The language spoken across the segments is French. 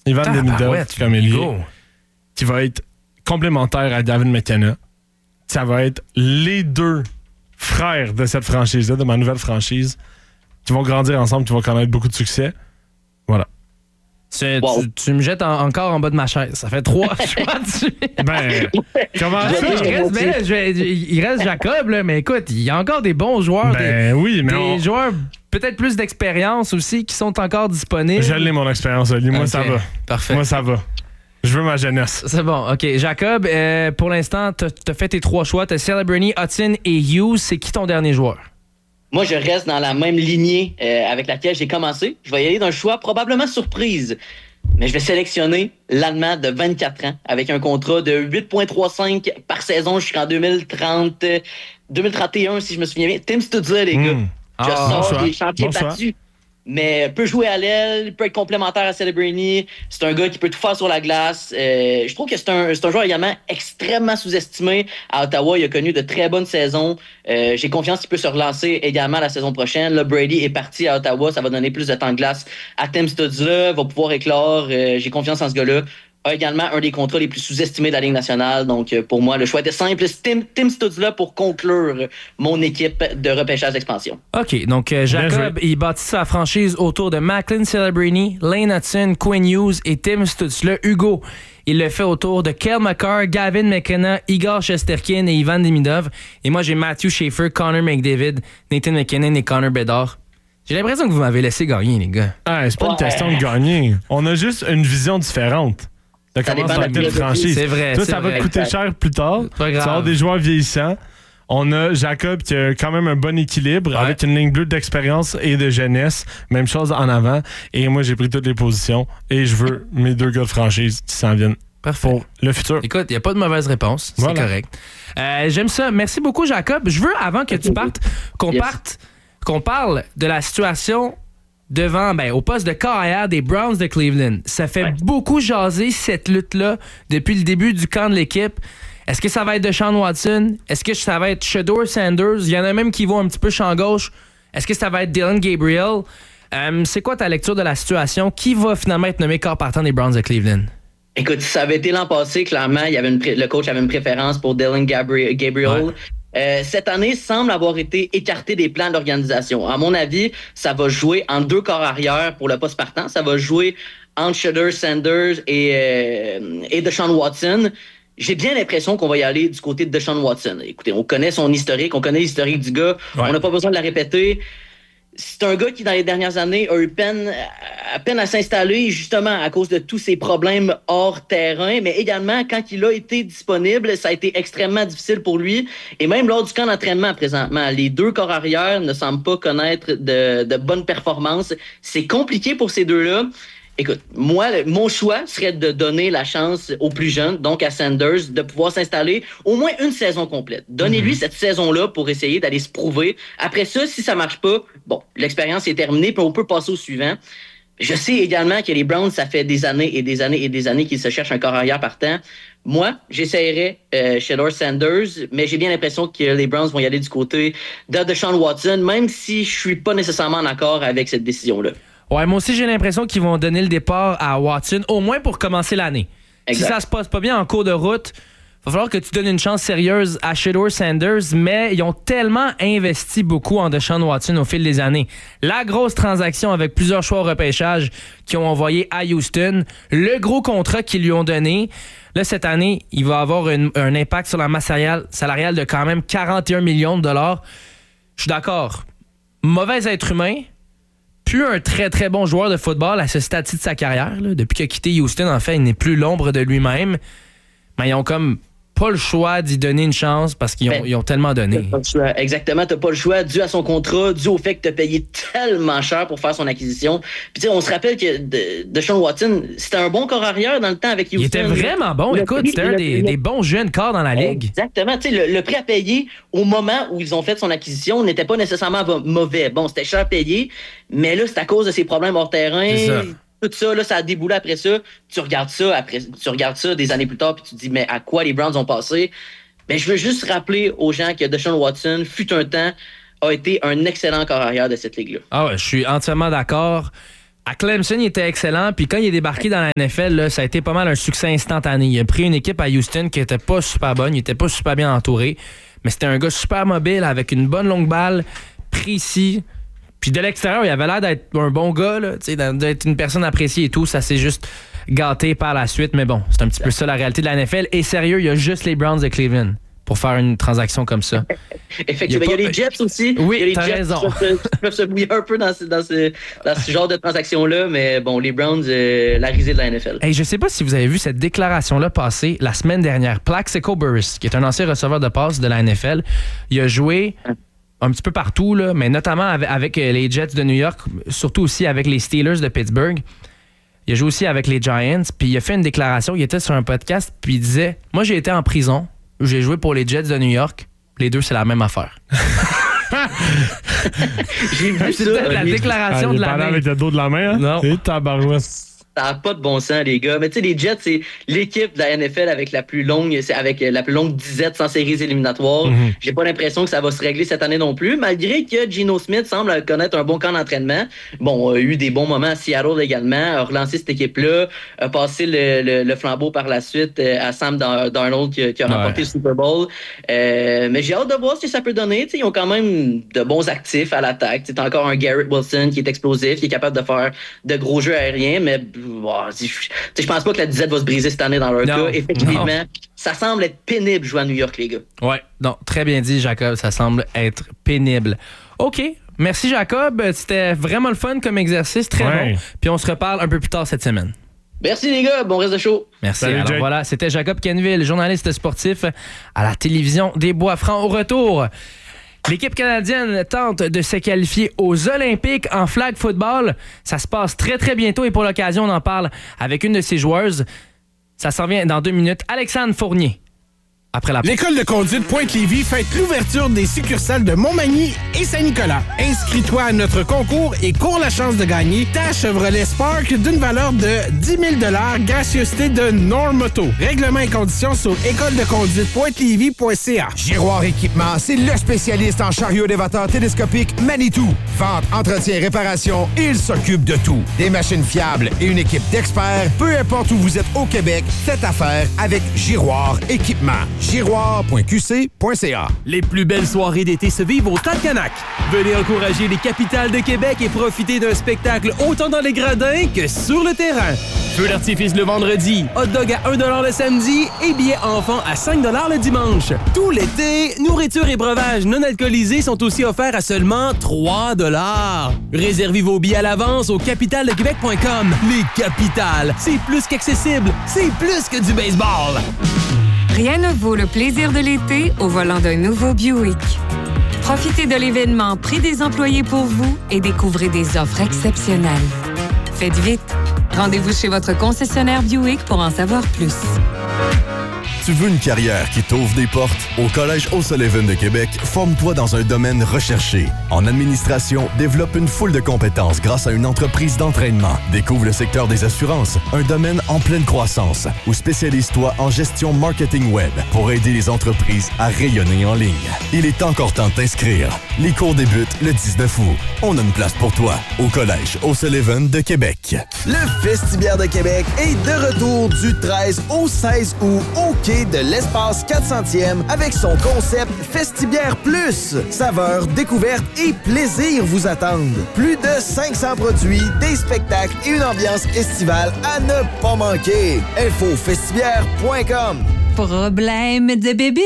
Ivan Demidov comme ailier, qui va être complémentaire à David McKenna. Ça va être les deux frères de cette franchise-là, de ma nouvelle franchise, qui vont grandir ensemble, qui vont connaître beaucoup de succès. Voilà. Tu me jettes encore en bas de ma chaise. Ça fait 3 choix dessus. Comment ça? Il reste Jacob, là, mais écoute, il y a encore des bons joueurs. Des joueurs peut-être plus d'expérience aussi qui sont encore disponibles. Je l'ai, mon expérience, Ali. Moi, ça va. Parfait. Moi, ça va. Je veux ma jeunesse. C'est bon. OK. Jacob, pour l'instant, t'as fait tes 3 choix. T'as Celebrini, Hudson et Hughes. C'est qui ton dernier joueur? Moi, je reste dans la même lignée avec laquelle j'ai commencé. Je vais y aller d'un choix probablement surprise, mais je vais sélectionner l'Allemand de 24 ans avec un contrat de 8,35 par saison jusqu'en 2031, si je me souviens bien. Tim Stutzla, les gars. Je sors des chantiers battus. Mais peut jouer à l'aile, peut être complémentaire à Celebrini. C'est un gars qui peut tout faire sur la glace. Je trouve que c'est un joueur également extrêmement sous-estimé. À Ottawa, il a connu de très bonnes saisons. J'ai confiance qu'il peut se relancer également la saison prochaine. Là, Brady est parti à Ottawa. Ça va donner plus de temps de glace à Tim Stutzla. Va pouvoir éclore. J'ai confiance en ce gars-là. A également un des contrats les plus sous-estimés de la Ligue nationale. Donc, pour moi, le choix était simple. Tim Stutzla pour conclure mon équipe de repêchage d'expansion. OK. Donc, Jacob, il bâtit sa franchise autour de Macklin Celebrini, Lane Hudson, Quinn Hughes et Tim Stutzla. Hugo, il le fait autour de Cale Makar, Gavin McKenna, Igor Shesterkin et Ivan Demidov. Et moi, j'ai Matthew Schaefer, Connor McDavid, Nathan McKinnon et Connor Bedard. J'ai l'impression que vous m'avez laissé gagner, les gars. C'est pas une question de gagner. On a juste une vision différente. Ça commence à être une franchise. C'est vrai. Toi, ça va te coûter cher plus tard. Tu vas avoir des joueurs vieillissants. On a Jacob qui a quand même un bon équilibre avec une ligne bleue d'expérience et de jeunesse. Même chose en avant. Et moi, j'ai pris toutes les positions. Et je veux mes 2 gars de franchise qui s'en viennent. Parfait. Pour le futur. Écoute, il n'y a pas de mauvaise réponse. C'est correct. J'aime ça. Merci beaucoup, Jacob. Je veux, avant que tu partes, qu'on parle de la situation devant, au poste de carrière des Browns de Cleveland. Ça fait beaucoup jaser cette lutte-là depuis le début du camp de l'équipe. Est-ce que ça va être Deshaun Watson? Est-ce que ça va être Shedeur Sanders? Il y en a même qui vont un petit peu champ gauche. Est-ce que ça va être Dylan Gabriel? C'est quoi ta lecture de la situation? Qui va finalement être nommé corps partant des Browns de Cleveland? Écoute, ça avait été l'an passé, clairement, le coach avait une préférence pour Dylan Gabriel. Cette année semble avoir été écarté des plans d'organisation. À mon avis, ça va jouer en 2 corps arrière pour le poste partant. Ça va jouer entre Shedeur Sanders et Deshaun Watson. J'ai bien l'impression qu'on va y aller du côté de Deshaun Watson. Écoutez, on connaît son historique, on connaît l'historique du gars. On n'a pas besoin de la répéter. C'est un gars qui, dans les dernières années, a eu peine à s'installer, justement, à cause de tous ses problèmes hors terrain, mais également, quand il a été disponible, ça a été extrêmement difficile pour lui. Et même lors du camp d'entraînement, présentement, les 2 corps arrière ne semblent pas connaître de bonnes performances. C'est compliqué pour ces deux-là. Écoute, moi, mon choix serait de donner la chance aux plus jeunes, donc à Sanders, de pouvoir s'installer au moins une saison complète. Donnez-lui cette saison-là pour essayer d'aller se prouver. Après ça, si ça marche pas, l'expérience est terminée, puis on peut passer au suivant. Je sais également que les Browns, ça fait des années et des années et des années qu'ils se cherchent un corps arrière partant. Moi, j'essayerais Shedeur Sanders, mais j'ai bien l'impression que les Browns vont y aller du côté de Deshaun Watson, même si je suis pas nécessairement en accord avec cette décision-là. Ouais, moi aussi, j'ai l'impression qu'ils vont donner le départ à Watson, au moins pour commencer l'année. Exact. Si ça se passe pas bien en cours de route, il va falloir que tu donnes une chance sérieuse à Shedeur Sanders, mais ils ont tellement investi beaucoup en Deshaun Watson au fil des années. La grosse transaction avec plusieurs choix au repêchage qu'ils ont envoyé à Houston, le gros contrat qu'ils lui ont donné. Là, cette année, il va avoir un impact sur la masse salariale de quand même 41 millions de dollars. Je suis d'accord. Mauvais être humain, plus un très, très bon joueur de football à ce stade-ci de sa carrière. Là. Depuis qu'il a quitté Houston, en fait, il n'est plus l'ombre de lui-même. Mais ils ont comme pas le choix d'y donner une chance parce qu'ils ont tellement donné. Exactement, t'as pas le choix dû à son contrat, dû au fait que t'as payé tellement cher pour faire son acquisition. Puis tu sais, on se rappelle que Deshaun Watson, c'était un bon corps arrière dans le temps avec Houston. Il était vraiment bon. Écoute, c'était un des bons jeunes corps dans la Ligue. Exactement. Tu sais, le prix à payer au moment où ils ont fait son acquisition n'était pas nécessairement mauvais. Bon, c'était cher payé, mais là, c'est à cause de ses problèmes hors terrain. C'est ça. Tout ça, là, ça a déboulé après ça. Tu regardes ça des années plus tard, puis tu te dis, mais à quoi les Browns ont passé? Mais je veux juste rappeler aux gens que Deshaun Watson, fut un temps, a été un excellent corps arrière de cette ligue-là. Ah ouais, je suis entièrement d'accord. À Clemson, il était excellent. Puis quand il est débarqué dans la NFL, là, ça a été pas mal un succès instantané. Il a pris une équipe à Houston qui était pas super bonne. Il était pas super bien entouré. Mais c'était un gars super mobile avec une bonne longue balle, précis. Puis de l'extérieur, il avait l'air d'être un bon gars, là, d'être une personne appréciée et tout. Ça s'est juste gâté par la suite. Mais bon, c'est un petit peu ça la réalité de la NFL. Et sérieux, il y a juste les Browns de Cleveland pour faire une transaction comme ça. Effectivement. Il y a les Jets aussi. Oui, il y a les t'as Jets raison. qui peuvent se bouiller un peu dans ce genre de transaction-là, mais bon, les Browns, la risée de la NFL. Hey, je sais pas si vous avez vu cette déclaration-là passer la semaine dernière. Plaxico Burress, qui est un ancien receveur de passe de la NFL, il a joué un petit peu partout, là, mais notamment avec les Jets de New York, surtout aussi avec les Steelers de Pittsburgh. Il a joué aussi avec les Giants, puis il a fait une déclaration. Il était sur un podcast, puis il disait « Moi, j'ai été en prison. J'ai joué pour les Jets de New York. Les deux, c'est la même affaire. » J'ai vu C'était la déclaration de l'année. Avec le dos de la main, hein? Non. Et tabarouette. Ça n'a pas de bon sens, les gars. Mais tu sais, les Jets, c'est l'équipe de la NFL avec la plus longue disette sans séries éliminatoires. Mm-hmm. J'ai pas l'impression que ça va se régler cette année non plus, malgré que Geno Smith semble connaître un bon camp d'entraînement. Bon, a eu des bons moments à Seattle également, a relancé cette équipe-là, a passé le flambeau par la suite à Sam Darnold qui a remporté le Super Bowl. Mais j'ai hâte de voir ce que ça peut donner. T'sais, ils ont quand même de bons actifs à l'attaque. T'as encore un Garrett Wilson qui est explosif, qui est capable de faire de gros jeux aériens, mais je pense pas que la disette va se briser cette année dans leur cas. Effectivement, ça semble être pénible jouer à New York, les gars. Ouais, non, très bien dit, Jacob. Ça semble être pénible. OK. Merci, Jacob. C'était vraiment le fun comme exercice. Très bon. Puis on se reparle un peu plus tard cette semaine. Merci, les gars. Bon reste de show. Merci. Salut, alors Jake. voilà, c'était Jacob Kenville, journaliste sportif à la télévision des Bois-Francs. Au retour, l'équipe canadienne tente de se qualifier aux Olympiques en flag football. Ça se passe très, très bientôt et pour l'occasion, on en parle avec une de ses joueuses. Ça s'en vient dans 2 minutes. Alexandre Fournier. Après la... L'école de conduite Pointe-Lévis fête l'ouverture des succursales de Montmagny et Saint-Nicolas. Inscris-toi à notre concours et cours la chance de gagner ta Chevrolet Spark d'une valeur de 10 000 $, gracieuseté de Normoto. Règlements et conditions sur écoledeconduite.lévis.ca. Giroir Équipement, c'est le spécialiste en chariot élévateur télescopique Manitou. Vente, entretien, réparation, il s'occupe de tout. Des machines fiables et une équipe d'experts, peu importe où vous êtes au Québec, faites affaire avec Giroir Équipement. giroir.qc.ca. Les plus belles soirées d'été se vivent au Tacanac. Venez encourager les capitales de Québec et profiter d'un spectacle autant dans les gradins que sur le terrain. Feu d'artifice le vendredi, hot dog à 1 $ le samedi et billets enfants à 5 $ le dimanche. Tout l'été, nourriture et breuvages non alcoolisés sont aussi offerts à seulement 3 $. Réservez vos billets à l'avance au capitaledequebec.com. Les capitales, c'est plus qu'accessible, c'est plus que du baseball. Rien ne vaut le plaisir de l'été au volant d'un nouveau Buick. Profitez de l'événement Prix des employés pour vous et découvrez des offres exceptionnelles. Faites vite. Rendez-vous chez votre concessionnaire Buick pour en savoir plus. Tu veux une carrière qui t'ouvre des portes? Au Collège O'Sullivan de Québec, forme-toi dans un domaine recherché. En administration, développe une foule de compétences grâce à une entreprise d'entraînement. Découvre le secteur des assurances, un domaine en pleine croissance. Ou spécialise-toi en gestion marketing web pour aider les entreprises à rayonner en ligne. Il est encore temps de t'inscrire. Les cours débutent le 19 août. On a une place pour toi au Collège O'Sullivan de Québec. Le Festibiaire de Québec est de retour du 13 au 16 août au quai de l'espace 400e avec son concept Festibiaire Plus. Saveurs, découvertes et plaisir vous attendent. Plus de 500 produits, des spectacles et une ambiance estivale à ne pas manquer. infofestibiaire.com. Problème de bébite?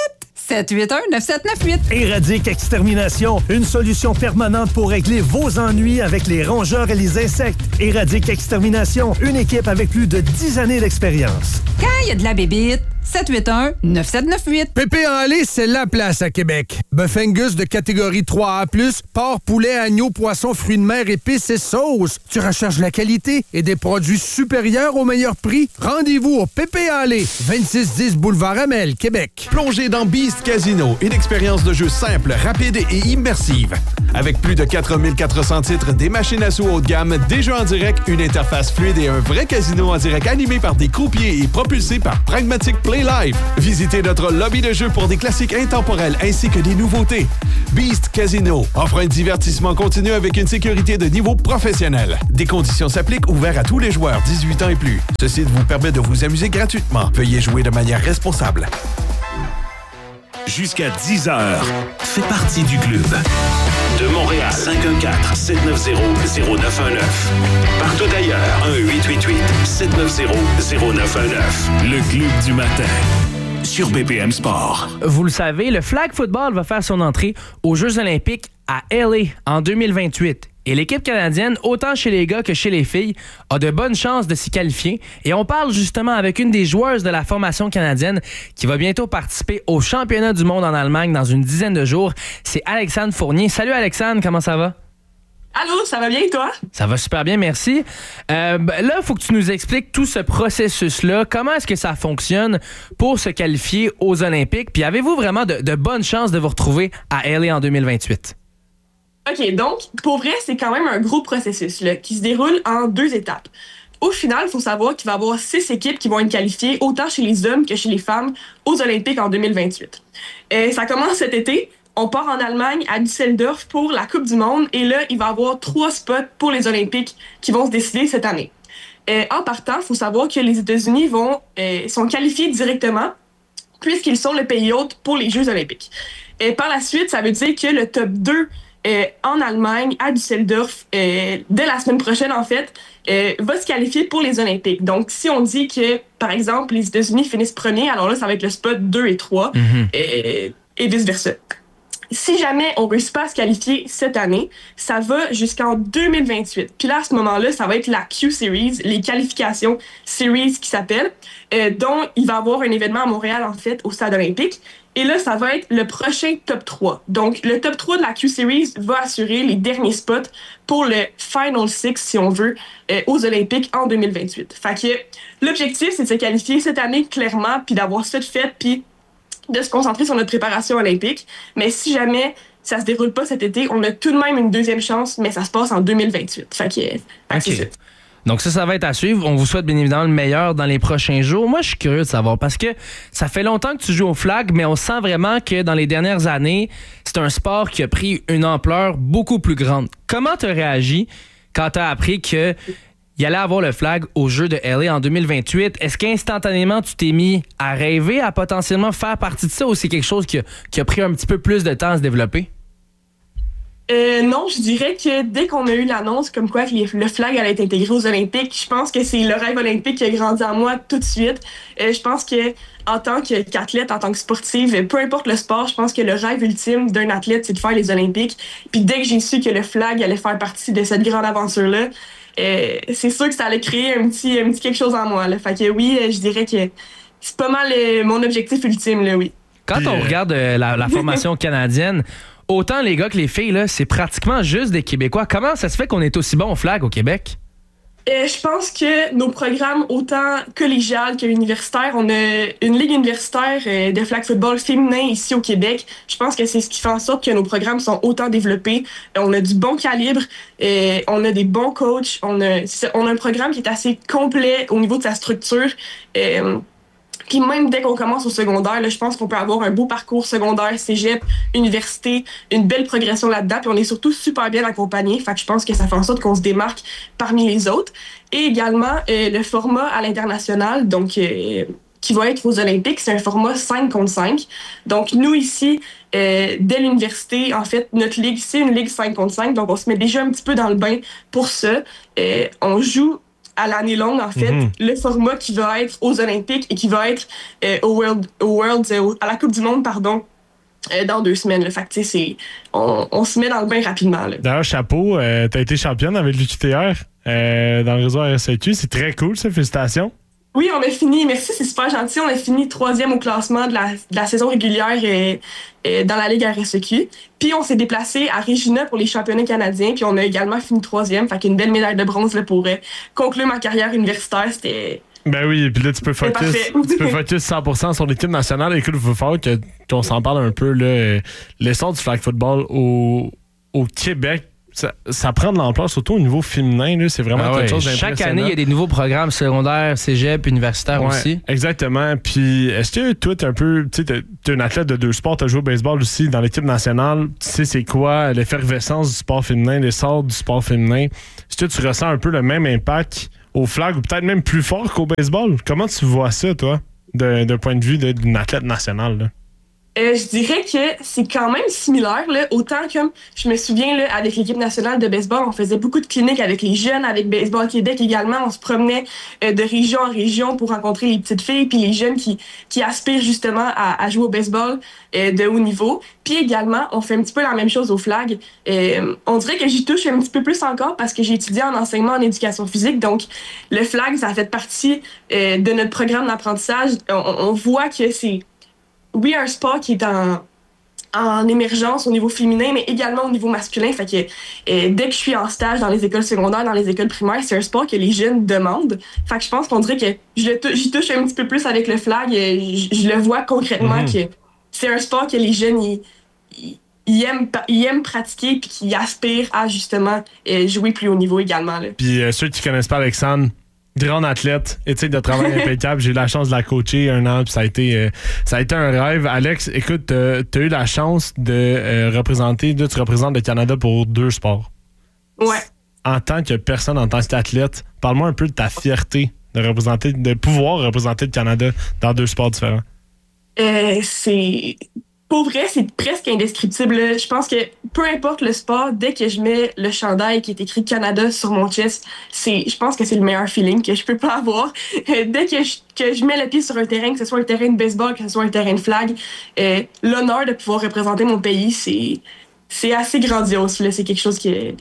781-9798. Éradique Extermination, une solution permanente pour régler vos ennuis avec les rongeurs et les insectes. Éradique Extermination, une équipe avec plus de 10 années d'expérience. Quand il y a de la bébite, 781-9798. Pépé en lait, c'est la place à Québec. Bœuf Angus de catégorie 3A+, porc, poulet, agneau, poisson, fruits de mer, épices et sauces. Tu recherches la qualité et des produits supérieurs au meilleur prix? Rendez-vous au Pépé en lait, 2610 Boulevard Amel, Québec. Plongez dans Beast Casino, une expérience de jeu simple, rapide et immersive. Avec plus de 4400 titres, des machines à sous haut de gamme, des jeux en direct, une interface fluide et un vrai casino en direct animé par des croupiers et propulsé par Pragmatic Play Play Live. Visitez notre lobby de jeux pour des classiques intemporels ainsi que des nouveautés. Beast Casino offre un divertissement continu avec une sécurité de niveau professionnel. Des conditions s'appliquent, ouverts à tous les joueurs 18 ans et plus. Ce site vous permet de vous amuser gratuitement. Veuillez jouer de manière responsable. Jusqu'à 10h, fais partie du club. De Montréal, 514-790-0919. Partout ailleurs, 1-888-790-0919. Le club du matin, sur BPM Sport. Vous le savez, le flag football va faire son entrée aux Jeux olympiques à LA en 2028. Et l'équipe canadienne, autant chez les gars que chez les filles, a de bonnes chances de s'y qualifier. Et on parle justement avec une des joueuses de la formation canadienne qui va bientôt participer au championnat du monde en Allemagne dans une dizaine de jours. C'est Alexandre Fournier. Salut Alexandre, comment ça va? Allô, ça va bien et toi? Ça va super bien, merci. Là, il faut que tu nous expliques tout ce processus-là. Comment est-ce que ça fonctionne pour se qualifier aux Olympiques? Puis avez-vous vraiment de bonnes chances de vous retrouver à LA en 2028? OK, donc, pour vrai, c'est quand même un gros processus là, qui se déroule en 2 étapes. Au final, il faut savoir qu'il va y avoir 6 équipes qui vont être qualifiées, autant chez les hommes que chez les femmes, aux Olympiques en 2028. Ça commence cet été. On part en Allemagne, à Düsseldorf, pour la Coupe du Monde. Et là, il va y avoir 3 spots pour les Olympiques qui vont se décider cette année. En partant, il faut savoir que les États-Unis sont qualifiés directement, puisqu'ils sont le pays hôte pour les Jeux olympiques. Par la suite, ça veut dire que le top 2 en Allemagne, à Düsseldorf, dès la semaine prochaine, en fait, va se qualifier pour les Olympiques. Donc, si on dit que, par exemple, les États-Unis finissent premiers, alors là, ça va être le spot 2 et 3, et vice-versa. Si jamais on ne réussit pas à se qualifier cette année, ça va jusqu'en 2028. Puis là, à ce moment-là, ça va être la Q-Series, les qualifications Series qui s'appellent, dont il va y avoir un événement à Montréal, en fait, au Stade olympique. Et là, ça va être le prochain top 3. Donc, le top 3 de la Q-Series va assurer les derniers spots pour le Final 6, si on veut, aux Olympiques en 2028. Fait que l'objectif, c'est de se qualifier cette année, clairement, puis d'avoir ça de fait, puis de se concentrer sur notre préparation olympique. Mais si jamais ça se déroule pas cet été, on a tout de même une deuxième chance, mais ça se passe en 2028. Fait que c'est ça. Donc ça va être à suivre. On vous souhaite bien évidemment le meilleur dans les prochains jours. Moi, je suis curieux de savoir parce que ça fait longtemps que tu joues au flag, mais on sent vraiment que dans les dernières années, c'est un sport qui a pris une ampleur beaucoup plus grande. Comment tu as réagi quand tu as appris qu'il allait avoir le flag aux Jeux de LA en 2028? Est-ce qu'instantanément, tu t'es mis à rêver à potentiellement faire partie de ça ou c'est quelque chose qui a pris un petit peu plus de temps à se développer? Non, je dirais que dès qu'on a eu l'annonce comme quoi le flag allait être intégré aux Olympiques, je pense que c'est le rêve olympique qui a grandi en moi tout de suite. Je pense que en tant qu'athlète, en tant que sportive, peu importe le sport, je pense que le rêve ultime d'un athlète, c'est de faire les Olympiques. Puis dès que j'ai su que le flag allait faire partie de cette grande aventure-là, c'est sûr que ça allait créer un petit quelque chose en moi. Là. Fait que oui, je dirais que c'est pas mal mon objectif ultime, là, oui. Quand on regarde la formation canadienne, autant les gars que les filles, là, c'est pratiquement juste des Québécois. Comment ça se fait qu'on est aussi bon au flag au Québec? Je pense que nos programmes, autant collégial que universitaire, on a une ligue universitaire de flag football féminin ici au Québec. Je pense que c'est ce qui fait en sorte que nos programmes sont autant développés. On a du bon calibre, on a des bons coachs, on a un programme qui est assez complet au niveau de sa structure. Puis même dès qu'on commence au secondaire, là, je pense qu'on peut avoir un beau parcours secondaire, cégep, université, une belle progression là-dedans. Puis on est surtout super bien accompagnés. Fait que je pense que ça fait en sorte qu'on se démarque parmi les autres. Et également, le format à l'international, donc qui va être aux Olympiques, c'est un format 5 contre 5. Donc nous ici, dès l'université, en fait, notre ligue, c'est une ligue 5 contre 5. Donc on se met déjà un petit peu dans le bain pour ça. On joue à l'année longue, en fait, le format qui va être aux Olympiques et qui va être à la Coupe du Monde, pardon, dans 2 semaines. Là. Fait que, on se met dans le bain rapidement. Là. D'ailleurs, chapeau, t'as été championne avec l'UQTR dans le réseau RSEQ. C'est très cool, ça. Félicitations. Oui, on a fini. Merci, c'est super gentil. On a fini 3e au classement de la saison régulière dans la Ligue RSEQ. Puis on s'est déplacé à Regina pour les championnats canadiens. Puis on a également fini 3e. Fait qu'une belle médaille de bronze là, pour conclure ma carrière universitaire. C'était... Ben oui, puis là, tu peux focus 100% sur l'équipe nationale. Écoute, il faut faire qu'on s'en parle un peu. L'essor du flag football au Québec, ça prend de l'ampleur, surtout au niveau féminin. Là, c'est vraiment quelque chose d'impressionnant. Chaque année, il y a des nouveaux programmes secondaires, cégep, universitaires aussi. Exactement. Puis, est-ce que toi, t'es un athlète de 2 sports, t'as joué au baseball aussi dans l'équipe nationale. Tu sais, c'est quoi l'effervescence du sport féminin, l'essor du sport féminin? Est-ce que tu ressens un peu le même impact au flag ou peut-être même plus fort qu'au baseball? Comment tu vois ça, toi, d'un point de vue d'une athlète nationale, là? Je dirais que c'est quand même similaire. Là. Autant comme je me souviens, là, avec l'équipe nationale de baseball, on faisait beaucoup de cliniques avec les jeunes, avec Baseball Québec également. On se promenait de région en région pour rencontrer les petites filles puis les jeunes qui aspirent justement à jouer au baseball de haut niveau. Puis également, on fait un petit peu la même chose au flag. On dirait que j'y touche un petit peu plus encore parce que j'ai étudié en enseignement en éducation physique. Donc, le flag, ça fait partie de notre programme d'apprentissage. On voit que c'est... Oui, un sport qui est en émergence au niveau féminin, mais également au niveau masculin. Fait que dès que je suis en stage dans les écoles secondaires, dans les écoles primaires, c'est un sport que les jeunes demandent. Fait que je pense qu'on dirait que j'y touche un petit peu plus avec le flag. Je le vois concrètement que c'est un sport que les jeunes ils aiment pratiquer puis qui aspirent à justement jouer plus haut niveau également. Là. Puis ceux qui connaissent pas Alexandre, grande athlète, éthique de travail impeccable. J'ai eu la chance de la coacher 1 an, puis ça a été un rêve. Alex, écoute, t'as eu la chance de représenter, tu représentes le Canada pour 2 sports. Ouais. En tant que personne, en tant qu'athlète, parle-moi un peu de ta fierté de pouvoir représenter le Canada dans 2 sports différents. Pour vrai, c'est presque indescriptible. Là. Je pense que peu importe le sport, dès que je mets le chandail qui est écrit Canada sur mon chest, je pense que c'est le meilleur feeling que je peux pas avoir. Dès que je mets le pied sur un terrain, que ce soit un terrain de baseball, que ce soit un terrain de flag, l'honneur de pouvoir représenter mon pays, c'est assez grandiose. Là. C'est quelque chose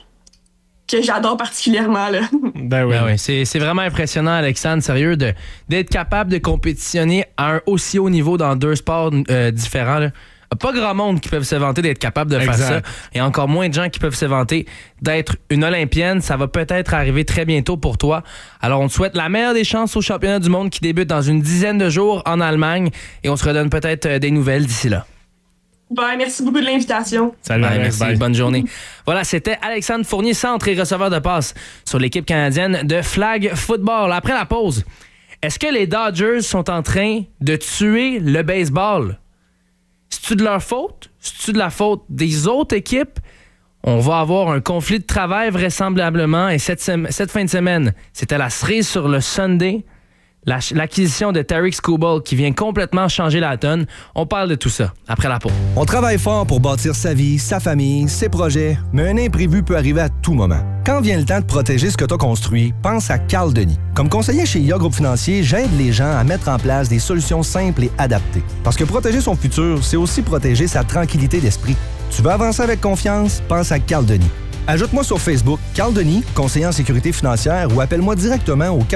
que j'adore particulièrement. Là. Ben oui. C'est vraiment impressionnant, Alexandre, sérieux, d'être capable de compétitionner à un aussi haut niveau dans 2 sports différents. Là. Pas grand monde qui peuvent se vanter d'être capable de faire ça. Et encore moins de gens qui peuvent se vanter d'être une Olympienne. Ça va peut-être arriver très bientôt pour toi. Alors, on te souhaite la meilleure des chances au championnat du monde qui débute dans une dizaine de jours en Allemagne. Et on se redonne peut-être des nouvelles d'ici là. Bye, merci beaucoup de l'invitation. Salut, merci, bonne journée. Voilà, c'était Alexandre Fournier, centre et receveur de passe sur l'équipe canadienne de flag football. Après la pause, est-ce que les Dodgers sont en train de tuer le baseball? C'est-tu de leur faute? C'est-tu de la faute des autres équipes? On va avoir un conflit de travail vraisemblablement. Et cette fin de semaine, c'était la cerise sur le Sunday. L'acquisition de Tarik Skubal qui vient complètement changer la donne. On parle de tout ça après la pause. On travaille fort pour bâtir sa vie, sa famille, ses projets, mais un imprévu peut arriver à tout moment. Quand vient le temps de protéger ce que tu as construit, pense à Carl Denis. Comme conseiller chez IA Groupe Financier, j'aide les gens à mettre en place des solutions simples et adaptées. Parce que protéger son futur, c'est aussi protéger sa tranquillité d'esprit. Tu veux avancer avec confiance? Pense à Carl Denis. Ajoute-moi sur Facebook, Carl Denis, conseiller en sécurité financière, ou appelle-moi directement au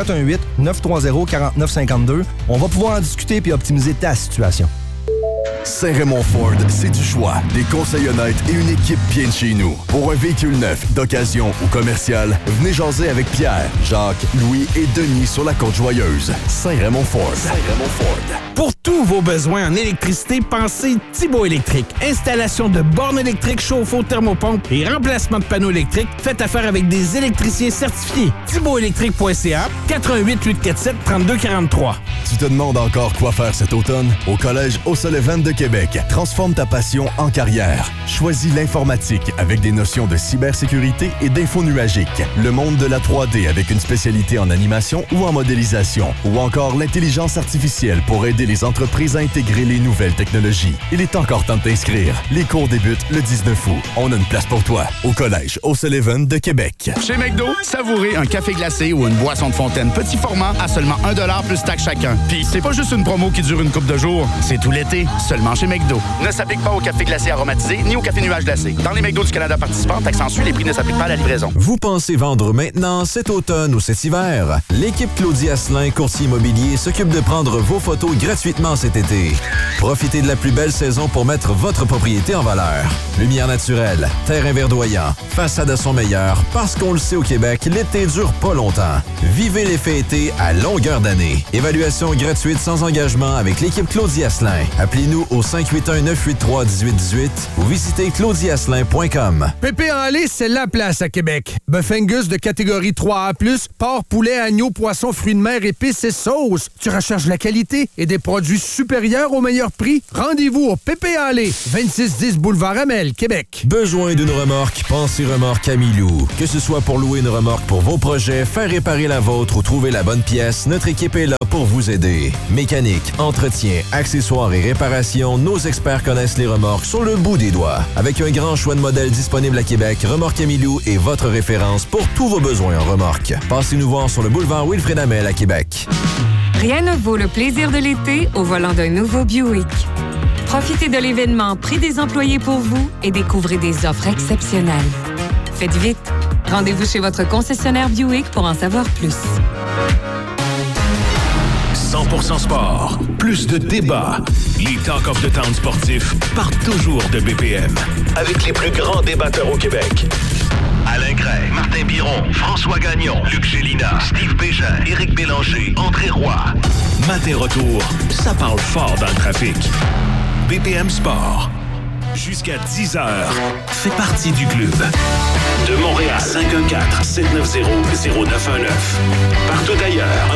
418-930-4952. On va pouvoir en discuter puis optimiser ta situation. Saint-Raymond Ford, c'est du choix, des conseils honnêtes et une équipe bien de chez nous. Pour un véhicule neuf, d'occasion ou commercial, venez jaser avec Pierre, Jacques, Louis et Denis sur la Côte-Joyeuse. Saint-Raymond Ford. Saint-Raymond Ford. Pour tous vos besoins en électricité, pensez Thibaut Électrique. Installation de bornes électriques, chauffe-eau, thermopompe et remplacement de panneaux électriques. Faites affaire avec des électriciens certifiés. ThibautElectrique.ca, 88-847-3243. Tu te demandes encore quoi faire cet automne? Au Collège O'Sullivan de Québec, transforme ta passion en carrière. Choisis l'informatique avec des notions de cybersécurité et d'info nuagique. Le monde de la 3D avec une spécialité en animation ou en modélisation. Ou encore l'intelligence artificielle pour aider les entreprises à intégrer les nouvelles technologies. Il est encore temps de t'inscrire. Les cours débutent le 19 août. On a une place pour toi au Collège O'Sullivan de Québec. Chez McDo, savourez un café glacé ou une boisson de fontaine petit format à seulement 1$ plus taxe chacun. Puis c'est pas juste une promo qui dure une couple de jours, c'est tout l'été, seulement chez McDo. Ne s'applique pas au café glacé aromatisé ni au café nuage glacé. Dans les McDo du Canada participants, taxe en suit, les prix ne s'appliquent pas à la livraison. Vous pensez vendre maintenant, cet automne ou cet hiver? L'équipe Claudie Asselin, courtier immobilier, s'occupe de prendre vos photos gratuitement cet été. Profitez de la plus belle saison pour mettre votre propriété en valeur. Lumière naturelle, terrain verdoyant, façade à son meilleur, parce qu'on le sait au Québec, l'été dure pas longtemps. Vivez l'effet été à longueur d'année. Évaluation consultation gratuite sans engagement avec l'équipe Claudie Asselin. Appelez-nous au 581-983-1818 ou visitez claudieasselin.com. Pépé en lait, c'est la place à Québec. Bœuf Angus de catégorie 3A+, porc, poulet, agneau, poisson, fruits de mer, épices et sauces. Tu recherches la qualité et des produits supérieurs au meilleur prix? Rendez-vous au Pépé en lait, 2610 Boulevard Amel, Québec. Besoin d'une remorque? Pensez remorque Camilou. Que ce soit pour louer une remorque pour vos projets, faire réparer la vôtre ou trouver la bonne pièce, notre équipe est là pour vous aider. Mécanique, entretien, accessoires et réparation, nos experts connaissent les remorques sur le bout des doigts. Avec un grand choix de modèles disponibles à Québec, Remorque Camilou est votre référence pour tous vos besoins en remorque. Passez-nous voir sur le boulevard Wilfrid Amel à Québec. Rien ne vaut le plaisir de l'été au volant d'un nouveau Buick. Profitez de l'événement Prix des employés pour vous et découvrez des offres exceptionnelles. Faites vite. Rendez-vous chez votre concessionnaire Buick pour en savoir plus. 100% sport. Plus de débats. Les Talk of the Town sportifs partent toujours de BPM. Avec les plus grands débatteurs au Québec. Alain Gray, Martin Biron, François Gagnon, Luc Gélina, Steve Bégin, Éric Bélanger, André Roy. Matin retour, ça parle fort dans le trafic. BPM Sport. Jusqu'à 10h. Fais partie du club. De Montréal, 514-790-0919. Partout ailleurs,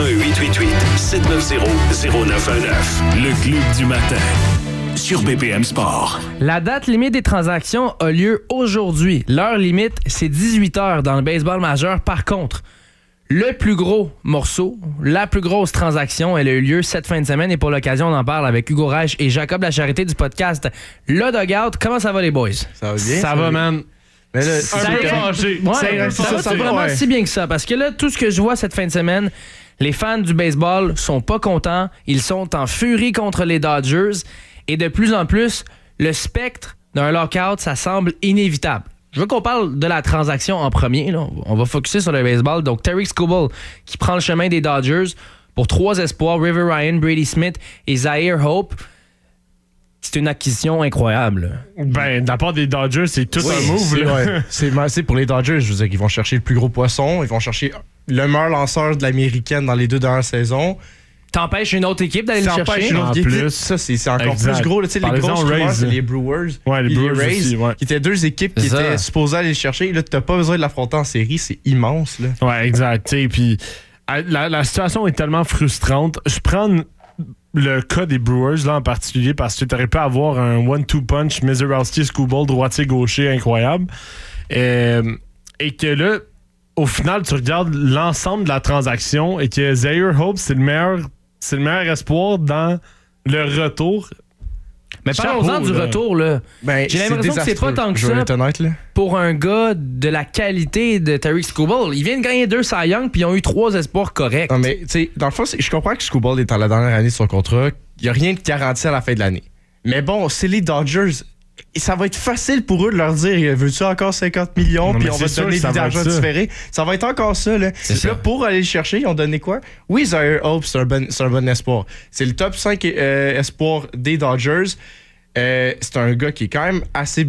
1-888-790-0919. Le club du matin. Sur BPM Sport. La date limite des transactions a lieu aujourd'hui. L'heure limite, c'est 18h dans le baseball majeur. Par contre, le plus gros morceau, la plus grosse transaction, elle a eu lieu cette fin de semaine et pour l'occasion, on en parle avec Hugo Reich et Jacob Lacharité du podcast Le Dugout. Comment ça va les boys? Ça va bien? Ça va, man. Mais là, ça va vraiment si bien que ça parce que là, tout ce que je vois cette fin de semaine, les fans du baseball sont pas contents. Ils sont en furie contre les Dodgers et de plus en plus, le spectre d'un lockout, ça semble inévitable. Je veux qu'on parle de la transaction en premier. Là. On va focusser sur le baseball. Donc, Tarik Skubal qui prend le chemin des Dodgers pour 3 espoirs, River Ryan, Brady Smith et Zaire Hope. C'est une acquisition incroyable. Ben, de la part des Dodgers, c'est tout un move. C'est pour les Dodgers, je veux dire qu'ils vont chercher le plus gros poisson. Ils vont chercher le meilleur lanceur de l'américaine dans les 2 dernières saisons. T'empêches une autre équipe d'aller le chercher. Une autre équipe. Ça, c'est encore plus gros. Là, les grosses rumeurs, c'est les Brewers. Ouais, les Brewers Rays, aussi, ouais. qui étaient 2 équipes qui étaient supposées aller le chercher. Là, t'as pas besoin de l'affronter en série. C'est immense. Là. Ouais, exact. Puis la situation est tellement frustrante. Je prends le cas des Brewers là en particulier parce que tu aurais pu avoir un 1-2 punch Mizorowski, Skubal, droitier-gaucher incroyable. Et que là, au final, tu regardes l'ensemble de la transaction et que Zaire Hope, c'est le meilleur espoir dans le retour. Mais parlons-en du retour, là. Ben, j'ai l'impression que c'est pas tant que ça pour un gars de la qualité de Tarik Skubal. Il vient de gagner 2 Cy Young puis ils ont eu 3 espoirs corrects. Non, mais tu sais, dans le fond, je comprends que Skubal est dans la dernière année de son contrat. Il n'y a rien de garanti à la fin de l'année. Mais bon, c'est les Dodgers. Ça va être facile pour eux de leur dire veux-tu encore 50 millions puis on va te donner de l'argent différé. Ça va être encore ça. Là, pour aller le chercher, ils ont donné quoi? Oui, Zaire Hope, c'est un bon espoir. C'est le top 5 espoir des Dodgers. C'est un gars qui est quand même assez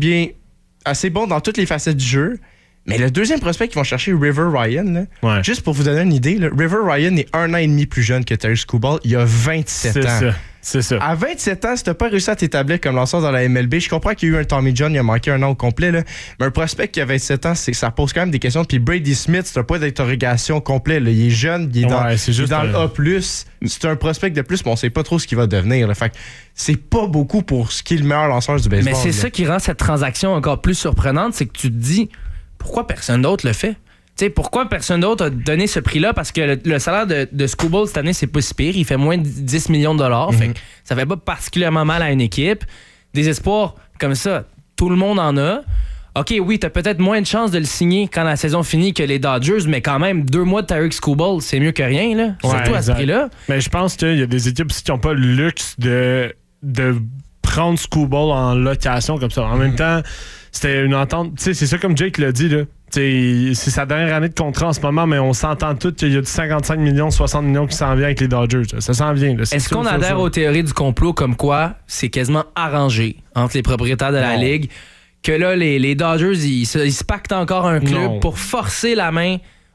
bon dans toutes les facettes du jeu. Mais le deuxième prospect qu'ils vont chercher, River Ryan, là, juste pour vous donner une idée, là, River Ryan est 1 an et demi plus jeune que Tarik Skubal. Il a 27 ans. C'est ça. À 27 ans, si t'as pas réussi à t'établir comme lanceur dans la MLB, je comprends qu'il y a eu un Tommy John, il a manqué 1 an au complet, là, mais un prospect qui a 27 ans, ça pose quand même des questions. Puis Brady Smith, c'est un point d'interrogation complet. Là. Il est jeune, il est dans le A+. C'est un prospect de plus, mais on sait pas trop ce qu'il va devenir. Là. Fait que c'est pas beaucoup pour ce qui est le meilleur lanceur du baseball. Mais c'est ça qui rend cette transaction encore plus surprenante, c'est que tu te dis, pourquoi personne d'autre le fait? T'sais, pourquoi personne d'autre a donné ce prix-là? Parce que le salaire de Skubal cette année, c'est pas si pire. Il fait moins de 10 millions de dollars. Fait que ça fait pas particulièrement mal à une équipe. Des espoirs comme ça, tout le monde en a. OK, oui, t'as peut-être moins de chances de le signer quand la saison finit que les Dodgers, mais quand même, 2 mois de Tarik Skubal, c'est mieux que rien, là. Surtout à ce prix-là. Mais je pense qu'il y a des équipes aussi qui n'ont pas le luxe de prendre Skubal en location comme ça. En même temps, c'était une entente. Tu sais, c'est ça comme Jake l'a dit, là. C'est sa dernière année de contrat en ce moment, mais on s'entend tous qu'il y a du 55 millions, 60 millions qui s'en vient avec les Dodgers. Là. Ça s'en vient. Là. Est-ce qu'on adhère aux théories du complot comme quoi c'est quasiment arrangé entre les propriétaires de la Ligue que là, les Dodgers, ils se pactent encore un club pour forcer la main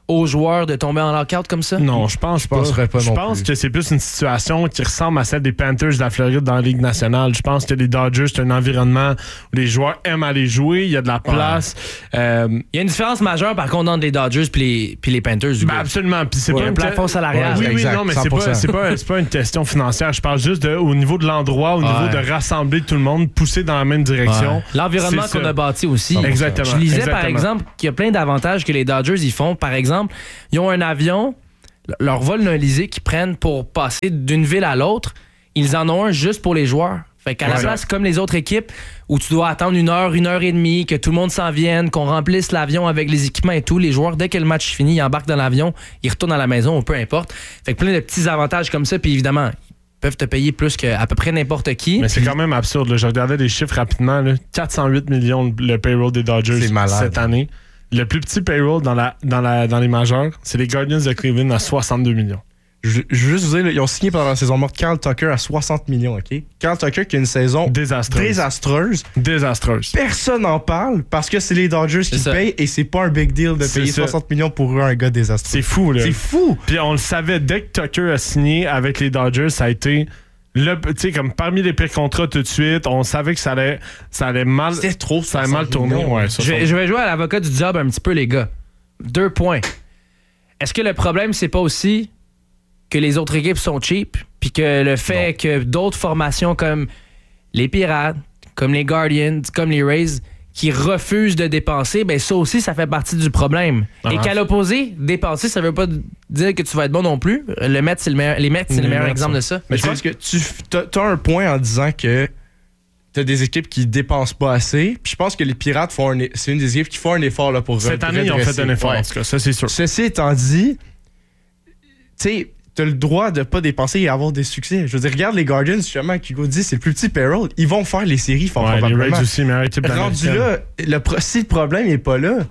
aux joueurs de tomber en lockout comme ça? Non, je pense pas. Je pense que c'est plus une situation qui ressemble à celle des Panthers de la Floride dans la Ligue nationale. Je pense que les Dodgers, c'est un environnement où les joueurs aiment aller jouer, il y a de la place. Il y a une différence majeure, par contre, entre les Dodgers puis les Panthers. Absolument. Puis c'est pas un plafond salarial. Oui, non, mais c'est pas une question financière. Je parle juste au niveau de l'endroit, au niveau de rassembler tout le monde, pousser dans la même direction. L'environnement qu'on a bâti aussi. Exactement. Je lisais, par exemple, qu'il y a plein d'avantages que les Dodgers y font. Par exemple, ils ont un avion, leur vol d'un Élysée qu'ils prennent pour passer d'une ville à l'autre. Ils en ont un juste pour les joueurs. Fait qu'à la place, comme les autres équipes, où tu dois attendre 1 heure, 1 heure et demie, que tout le monde s'en vienne, qu'on remplisse l'avion avec les équipements et tout, les joueurs, dès que le match finit, ils embarquent dans l'avion, ils retournent à la maison, ou peu importe. Fait que plein de petits avantages comme ça, puis évidemment, ils peuvent te payer plus qu'à peu près n'importe qui. Mais c'est quand même absurde. Là. Je regardais les chiffres rapidement. Là. 408 millions le payroll des Dodgers cette année. Le plus petit payroll dans les majeurs, c'est les Guardians de Cleveland à 62 millions. Je veux juste vous dire, ils ont signé pendant la saison morte Kyle Tucker à 60 millions, OK? Kyle Tucker qui a une saison désastreuse. Personne n'en parle parce que c'est les Dodgers qui payent et c'est pas un big deal de payer 60 millions pour un gars désastreux. C'est fou, là. C'est fou! Puis on le savait, dès que Tucker a signé avec les Dodgers, ça a été... Tu sais, comme parmi les pires contrats tout de suite, on savait que ça allait mal. C'était trop, ça allait mal tourner. Je vais jouer à l'avocat du diable un petit peu, les gars. 2 points. Est-ce que le problème, c'est pas aussi que les autres équipes sont cheap, puis que le fait que d'autres formations comme les Pirates, comme les Guardians, comme les Rays, qui refusent de dépenser, ben ça aussi, ça fait partie du problème. Et qu'à l'opposé, dépenser, ça veut pas dire que tu vas être bon non plus. Les Mets, c'est le meilleur exemple de ça. Mais je pense que tu as un point en disant que t'as des équipes qui dépensent pas assez. Puis je pense que les Pirates c'est une des équipes qui font un effort là, pour cette année, ils ont fait un effort, en tout cas, ça c'est sûr. Ceci étant dit, tu sais, t'as le droit de pas dépenser et avoir des succès. Je veux dire, regarde les Guardians, justement, qui dit c'est le plus petit payroll. Ils vont faire les séries, probablement. Les Rays aussi, meilleure équipe de rendu là, si le problème n'est pas là,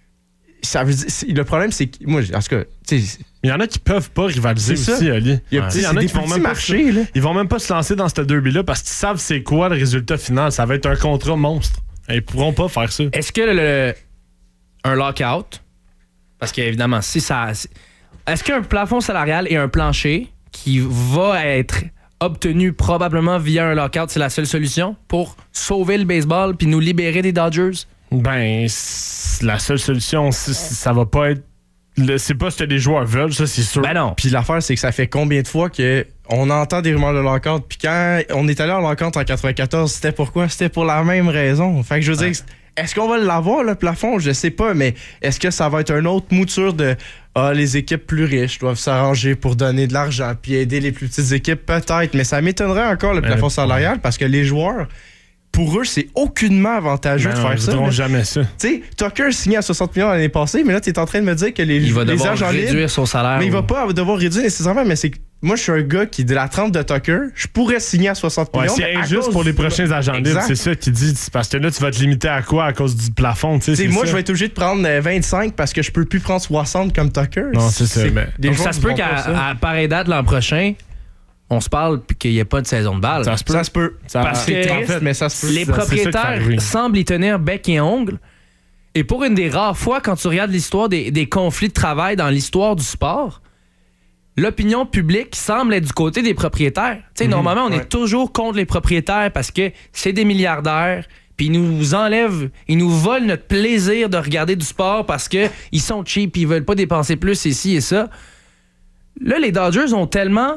ça veut dire, le problème, c'est que moi, en tout cas, tu sais, il y en a qui peuvent pas rivaliser aussi, Ali. Il y en a qui vont même marcher, là. Ils vont même pas se lancer dans ce derby-là parce qu'ils savent c'est quoi le résultat final. Ça va être un contrat monstre. Ils pourront pas faire ça. Est-ce que un lockout, parce qu'évidemment, est-ce qu'un plafond salarial et un plancher qui va être obtenu probablement via un lockout, c'est la seule solution pour sauver le baseball puis nous libérer des Dodgers? Ben, la seule solution, ça va pas être... C'est pas ce que les joueurs veulent, ça, c'est sûr. Ben non. Puis l'affaire, c'est que ça fait combien de fois qu'on entend des rumeurs de lockout, puis quand on est allé en lockout en 94, c'était pourquoi? C'était pour la même raison. Fait que je veux dire, est-ce qu'on va l'avoir, le plafond? Je sais pas, mais est-ce que ça va être une autre mouture de les équipes plus riches doivent s'arranger pour donner de l'argent puis aider les plus petites équipes? Peut-être, mais ça m'étonnerait encore le plafond salarial parce que les joueurs, pour eux, c'est aucunement avantageux de faire ça. Ils ne jamais ça. Tu sais, Tucker signé à 60 millions l'année passée, mais là, tu es en train de me dire que il va devoir réduire son salaire. Mais il va pas devoir réduire nécessairement, mais c'est moi, je suis un gars qui, de la trempe de Tucker, je pourrais signer à 60 millions. C'est injuste pour les prochains agents libres. C'est ça qu'il dit. Parce que là, tu vas te limiter à quoi à cause du plafond? Moi, je vais être obligé de prendre 25 parce que je peux plus prendre 60 comme Tucker. Non, c'est ça. Donc, ça se peut qu'à pareille date l'an prochain, on se parle puis qu'il n'y ait pas de saison de balle. Ça se peut. Parce que mais ça se peut. Les propriétaires semblent y tenir bec et ongle. Et pour une des rares fois, quand tu regardes l'histoire des conflits de travail dans l'histoire du sport, l'opinion publique semble être du côté des propriétaires. Normalement, on est toujours contre les propriétaires parce que c'est des milliardaires, puis ils nous enlèvent, ils nous volent notre plaisir de regarder du sport parce qu'ils sont cheap, ils veulent pas dépenser plus ici et ça. Là, les Dodgers ont tellement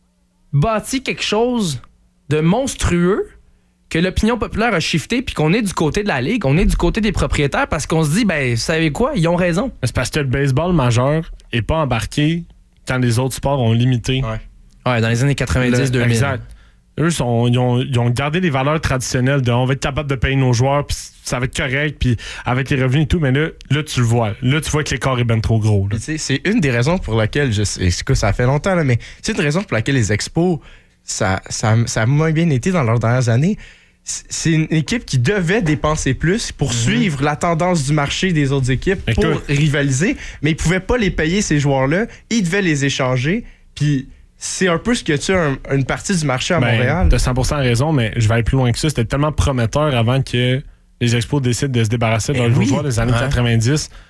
bâti quelque chose de monstrueux que l'opinion populaire a shifté puis qu'on est du côté de la ligue, on est du côté des propriétaires parce qu'on se dit, ben, vous savez quoi, ils ont raison. C'est parce que le baseball majeur est pas embarqué quand les autres sports ont limité. Ouais, dans les années 90-2000. Exact. Eux, ils ont gardé les valeurs traditionnelles de on va être capable de payer nos joueurs, puis ça va être correct, puis avec les revenus et tout, mais là tu le vois. Là, tu vois que l'écart est ben trop gros. C'est une des raisons pour laquelle, ça fait longtemps, là, mais c'est une raison pour laquelle les expos, ça a moins bien été dans leurs dernières années. C'est une équipe qui devait dépenser plus pour suivre la tendance du marché des autres équipes pour rivaliser, mais ils pouvaient pas les payer, ces joueurs-là. Ils devaient les échanger, puis c'est un peu ce que tu as une partie du marché à Montréal. Tu as 100% raison, mais je vais aller plus loin que ça. C'était tellement prometteur avant que les Expos décident de se débarrasser de leurs joueurs des années 90.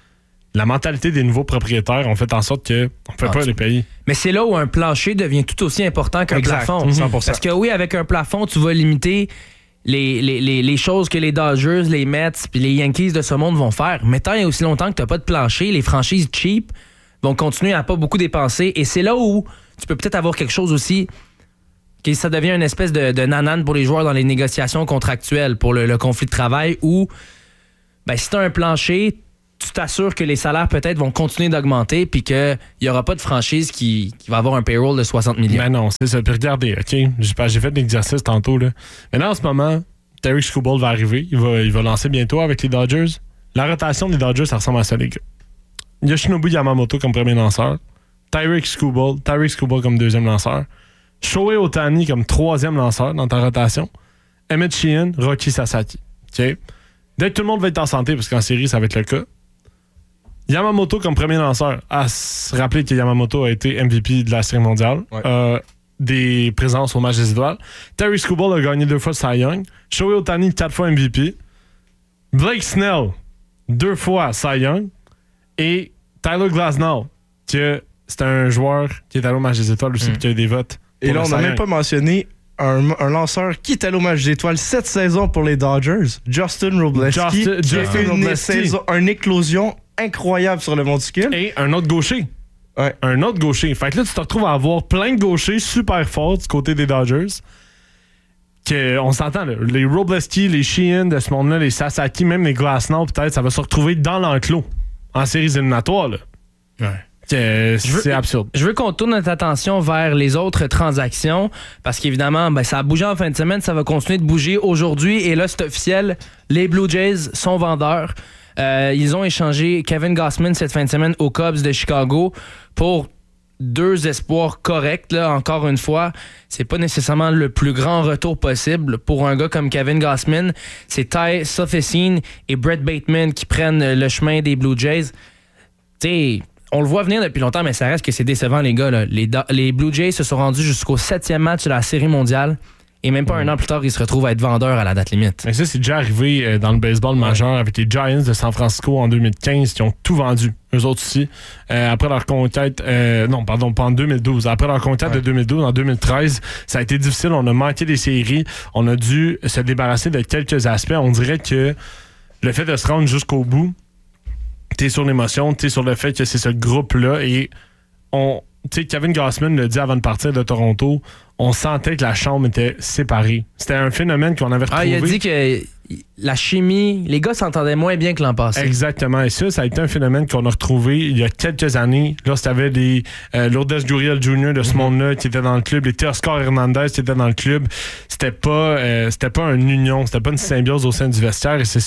la mentalité des nouveaux propriétaires ont fait en sorte qu'on ne peut pas les payer. Mais c'est là où un plancher devient tout aussi important qu'un plafond. 100%. Parce que oui, avec un plafond, tu vas limiter les choses que les Dodgers, les Mets puis les Yankees de ce monde vont faire. Mais tant et aussi longtemps que tu n'as pas de plancher, les franchises cheap vont continuer à pas beaucoup dépenser. Et c'est là où tu peux peut-être avoir quelque chose aussi, que ça devient une espèce de nanane pour les joueurs dans les négociations contractuelles, pour le conflit de travail, où si tu as un plancher, tu t'assures que les salaires peut-être vont continuer d'augmenter puis qu'il n'y aura pas de franchise qui va avoir un payroll de 60 millions. Ben non, c'est ça. Puis regardez, OK, j'ai fait l'exercice tantôt. Là. Mais là, en ce moment, Tarik Skubal va arriver. Il va lancer bientôt avec les Dodgers. La rotation des Dodgers, ça ressemble à ça, les gars. Yoshinobu Yamamoto comme premier lanceur. Tarik Skubal comme deuxième lanceur. Shohei Ohtani comme troisième lanceur dans ta rotation. Emmett Sheehan, Roki Sasaki. OK? Dès que tout le monde va être en santé, parce qu'en série, ça va être le cas. Yamamoto comme premier lanceur. À se rappeler que Yamamoto a été MVP de la Série mondiale. Ouais. Des présences au match des étoiles. Tarik Skubal a gagné 2 fois Cy Young. Shohei Ohtani, 4 fois MVP. Blake Snell, 2 fois Cy Young. Et Tyler Glasnow, que c'est un joueur qui est allé au match des étoiles aussi, qui a eu des votes. Et là, on n'a même pas mentionné un lanceur qui est allé au match des étoiles cette saison pour les Dodgers, Justin Wrobleski, qui a fait une éclosion incroyable sur le monticule. Et un autre gaucher. Ouais. Un autre gaucher. Fait que là, tu te retrouves à avoir plein de gauchers super forts du côté des Dodgers. On s'entend, là, les Wrobleski, les Sheehan de ce monde-là, les Sasaki, même les Glasnow, peut-être, ça va se retrouver dans l'enclos en séries éliminatoires. Là. Ouais. C'est absurde. Je veux qu'on tourne notre attention vers les autres transactions parce qu'évidemment, ça a bougé en fin de semaine, ça va continuer de bouger aujourd'hui et là, c'est officiel, les Blue Jays sont vendeurs. Ils ont échangé Kevin Gausman cette fin de semaine aux Cubs de Chicago pour 2 espoirs corrects. Là, encore une fois, c'est pas nécessairement le plus grand retour possible pour un gars comme Kevin Gausman. C'est Ty Sofficine et Brett Bateman qui prennent le chemin des Blue Jays. T'sais, on le voit venir depuis longtemps, mais ça reste que c'est décevant, les gars. Là. Les Blue Jays se sont rendus jusqu'au 7e match de la Série mondiale. Et même pas un an plus tard, ils se retrouvent à être vendeurs à la date limite. Mais ça, c'est déjà arrivé dans le baseball majeur avec les Giants de San Francisco en 2015 qui ont tout vendu, eux autres aussi. Après leur conquête, pas en 2012. Après leur conquête de 2012, en 2013, ça a été difficile. On a manqué des séries. On a dû se débarrasser de quelques aspects. On dirait que le fait de se rendre jusqu'au bout, t'es sur l'émotion, t'es sur le fait que c'est ce groupe-là et Kevin Gausman l'a dit avant de partir de Toronto, on sentait que la chambre était séparée. C'était un phénomène qu'on avait retrouvé. Il a dit que la chimie, les gars s'entendaient moins bien que l'an passé. Exactement. Et ça a été un phénomène qu'on a retrouvé il y a quelques années. Lorsque t'avais des Lourdes Gurriel Jr. de ce monde-là qui était dans le club, les Teoscar Hernandez qui étaient dans le club. C'était pas une union, c'était pas une symbiose au sein du vestiaire et c'est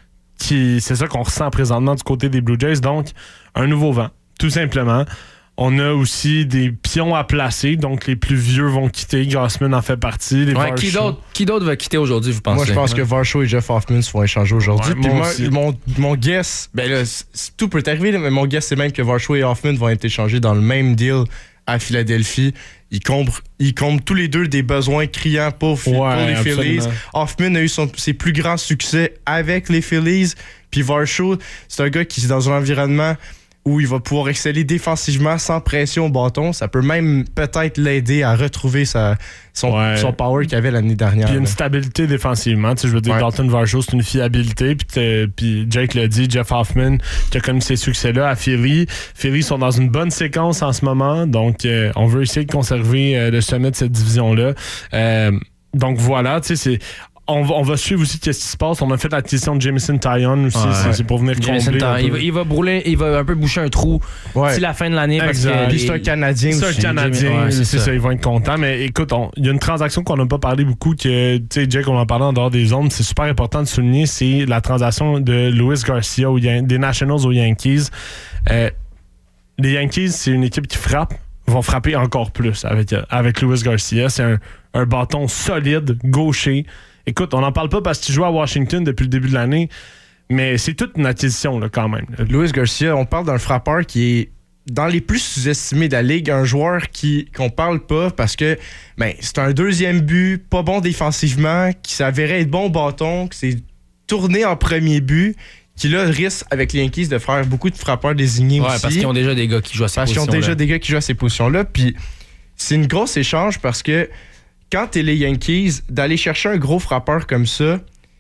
ça qu'on ressent présentement du côté des Blue Jays. Donc, un nouveau vent, tout simplement. On a aussi des pions à placer, donc les plus vieux vont quitter. Gausman en fait partie. Qui d'autre va quitter aujourd'hui, vous pensez? Moi, je pense que Varsho et Jeff Hoffman se font échanger aujourd'hui. Puis mon guess, tout peut arriver, mais mon guess, c'est même que Varsho et Hoffman vont être échangés dans le même deal à Philadelphie. Ils comblent tous les deux des besoins criants pour les Phillies. Hoffman a eu ses plus grands succès avec les Phillies. Puis Varsho, c'est un gars qui est dans un environnement où il va pouvoir exceller défensivement sans pression au bâton. Ça peut même peut-être l'aider à retrouver son power qu'il avait l'année dernière. Puis une stabilité défensivement. Je veux dire, Dalton Varsho, c'est une fiabilité. Puis Jake l'a dit, Jeff Hoffman, qui a connu ses succès-là à Philly. Philly sont dans une bonne séquence en ce moment. Donc, on veut essayer de conserver le sommet de cette division-là. Donc, voilà, c'est... On va suivre aussi ce qui se passe. On a fait l'acquisition de Jameson Taillon aussi. C'est pour venir combler. Il va brûler, il va un peu boucher un trou d'ici la fin de l'année. C'est un Canadien aussi. C'est un Canadien, c'est ça. Ils vont être contents. Mais écoute, il y a une transaction qu'on n'a pas parlé beaucoup, que Jake, on en parlait en dehors des ondes. C'est super important de souligner. C'est la transaction de Luis Garcia des Nationals aux Yankees. Les Yankees, c'est une équipe qui frappe. Vont frapper encore plus avec Luis Garcia. C'est un bâton solide, gaucher. Écoute, on n'en parle pas parce qu'il joue à Washington depuis le début de l'année, mais c'est toute une acquisition là, quand même. Luis Garcia, on parle d'un frappeur qui est dans les plus sous-estimés de la Ligue, un joueur qu'on parle pas parce que c'est un deuxième but, pas bon défensivement, qui s'avérait être bon au bâton, qui s'est tourné en premier but, qui là risque avec les Yankees de faire beaucoup de frappeurs désignés aussi. Parce qu'ils ont déjà des gars qui jouent à ces positions-là. Puis c'est une grosse échange parce que quand t'es les Yankees, d'aller chercher un gros frappeur comme ça,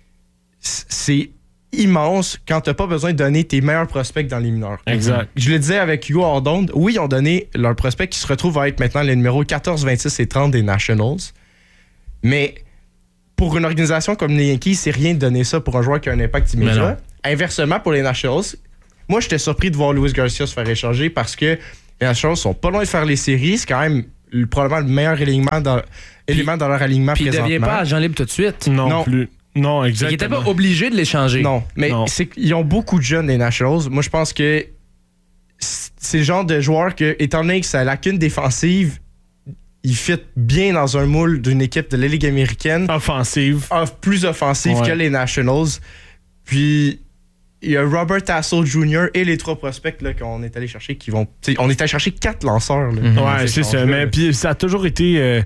c'est immense quand t'as pas besoin de donner tes meilleurs prospects dans les mineurs. Exact. Je le disais avec Hugo Ordonez, oui, ils ont donné leur prospect qui se retrouve à être maintenant les numéros 14, 26 et 30 des Nationals. Mais pour une organisation comme les Yankees, c'est rien de donner ça pour un joueur qui a un impact immédiat. Inversement, pour les Nationals, moi, j'étais surpris de voir Luis Garcia se faire échanger parce que les Nationals sont pas loin de faire les séries. C'est quand même probablement le meilleur élément dans leur alignement puis présentement. Puis il devient pas agent libre tout de suite. Non plus. Non, exactement. Il était pas obligé de l'échanger. Non, mais ils ont beaucoup de jeunes des Nationals. Moi, je pense que c'est le genre de joueur que, étant donné que sa lacune défensive, il fit bien dans un moule d'une équipe de la Ligue américaine. Plus offensive que les Nationals. Puis, il y a Robert Tassel Jr. et les 3 prospects là, qu'on est allé chercher qui vont... On est allé chercher 4 lanceurs. Là, ouais, c'est ça. Mais puis ça a toujours été...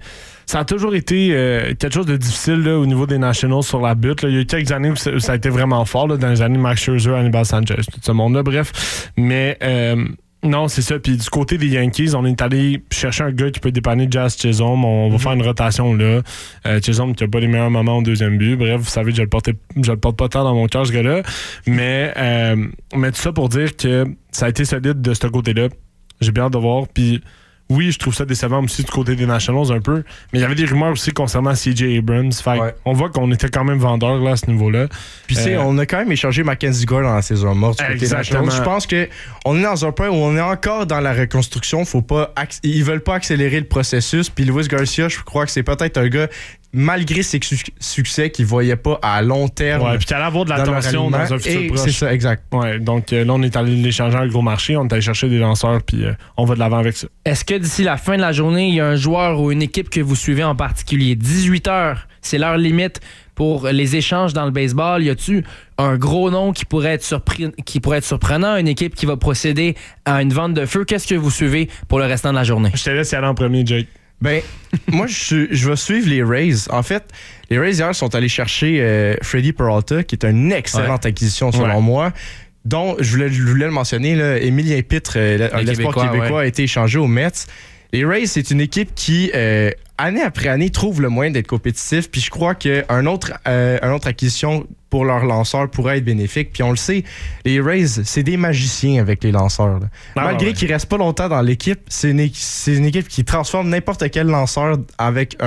quelque chose de difficile là, au niveau des Nationals sur la butte. Là. Il y a eu quelques années où ça a été vraiment fort, là, dans les années Max Scherzer, Anibal Sanchez, tout ce monde-là, bref. Mais non, c'est ça. Puis du côté des Yankees, on est allé chercher un gars qui peut dépanner Jazz Chisholm. On va faire une rotation là. Chisholm qui n'a pas les meilleurs moments au deuxième but. Bref, vous savez, je le porte pas tant dans mon cœur, ce gars-là. Mais tout ça pour dire que ça a été solide de ce côté-là. J'ai bien hâte de voir. Puis oui, je trouve ça décevant aussi du côté des Nationals un peu. Mais il y avait des rumeurs aussi concernant C.J. Abrams. On voit qu'on était quand même vendeurs là, à ce niveau-là. Puis on a quand même échangé Mackenzie Gore dans la saison morte du côté des Nationals. Je pense qu'on est dans un point où on est encore dans la reconstruction. Ils veulent pas accélérer le processus. Puis Luis Garcia, je crois que c'est peut-être un gars, malgré ses succès, qu'il voyait pas à long terme. Ouais, puis qu'il allait avoir de l'attention dans un futur proche. C'est ça, exact. Ouais, donc là, on est allé l'échanger à un gros marché. On est allé chercher des lanceurs, puis on va de l'avant avec ça. Est-ce que d'ici la fin de la journée, il y a un joueur ou une équipe que vous suivez en particulier? 18h, c'est l'heure limite pour les échanges dans le baseball. Y a-tu un gros nom qui pourrait être surprenant, une équipe qui va procéder à une vente de feu? Qu'est-ce que vous suivez pour le restant de la journée? Je te laisse y aller en premier, Jake. Ben, moi, je vais suivre les Rays. En fait, les Rays hier sont allés chercher Freddie Peralta, qui est une excellente acquisition selon moi, dont je voulais le mentionner, là, Émilien Pitre, l'espoir québécois, a été échangé aux Mets. Les Rays, c'est une équipe qui, année après année, trouve le moyen d'être compétitif. Puis je crois qu'un autre acquisition pour leurs lanceurs pourrait être bénéfique. Puis on le sait, les Rays, c'est des magiciens avec les lanceurs. Malgré qu'ils restent pas longtemps dans l'équipe, c'est une équipe qui transforme n'importe quel lanceur avec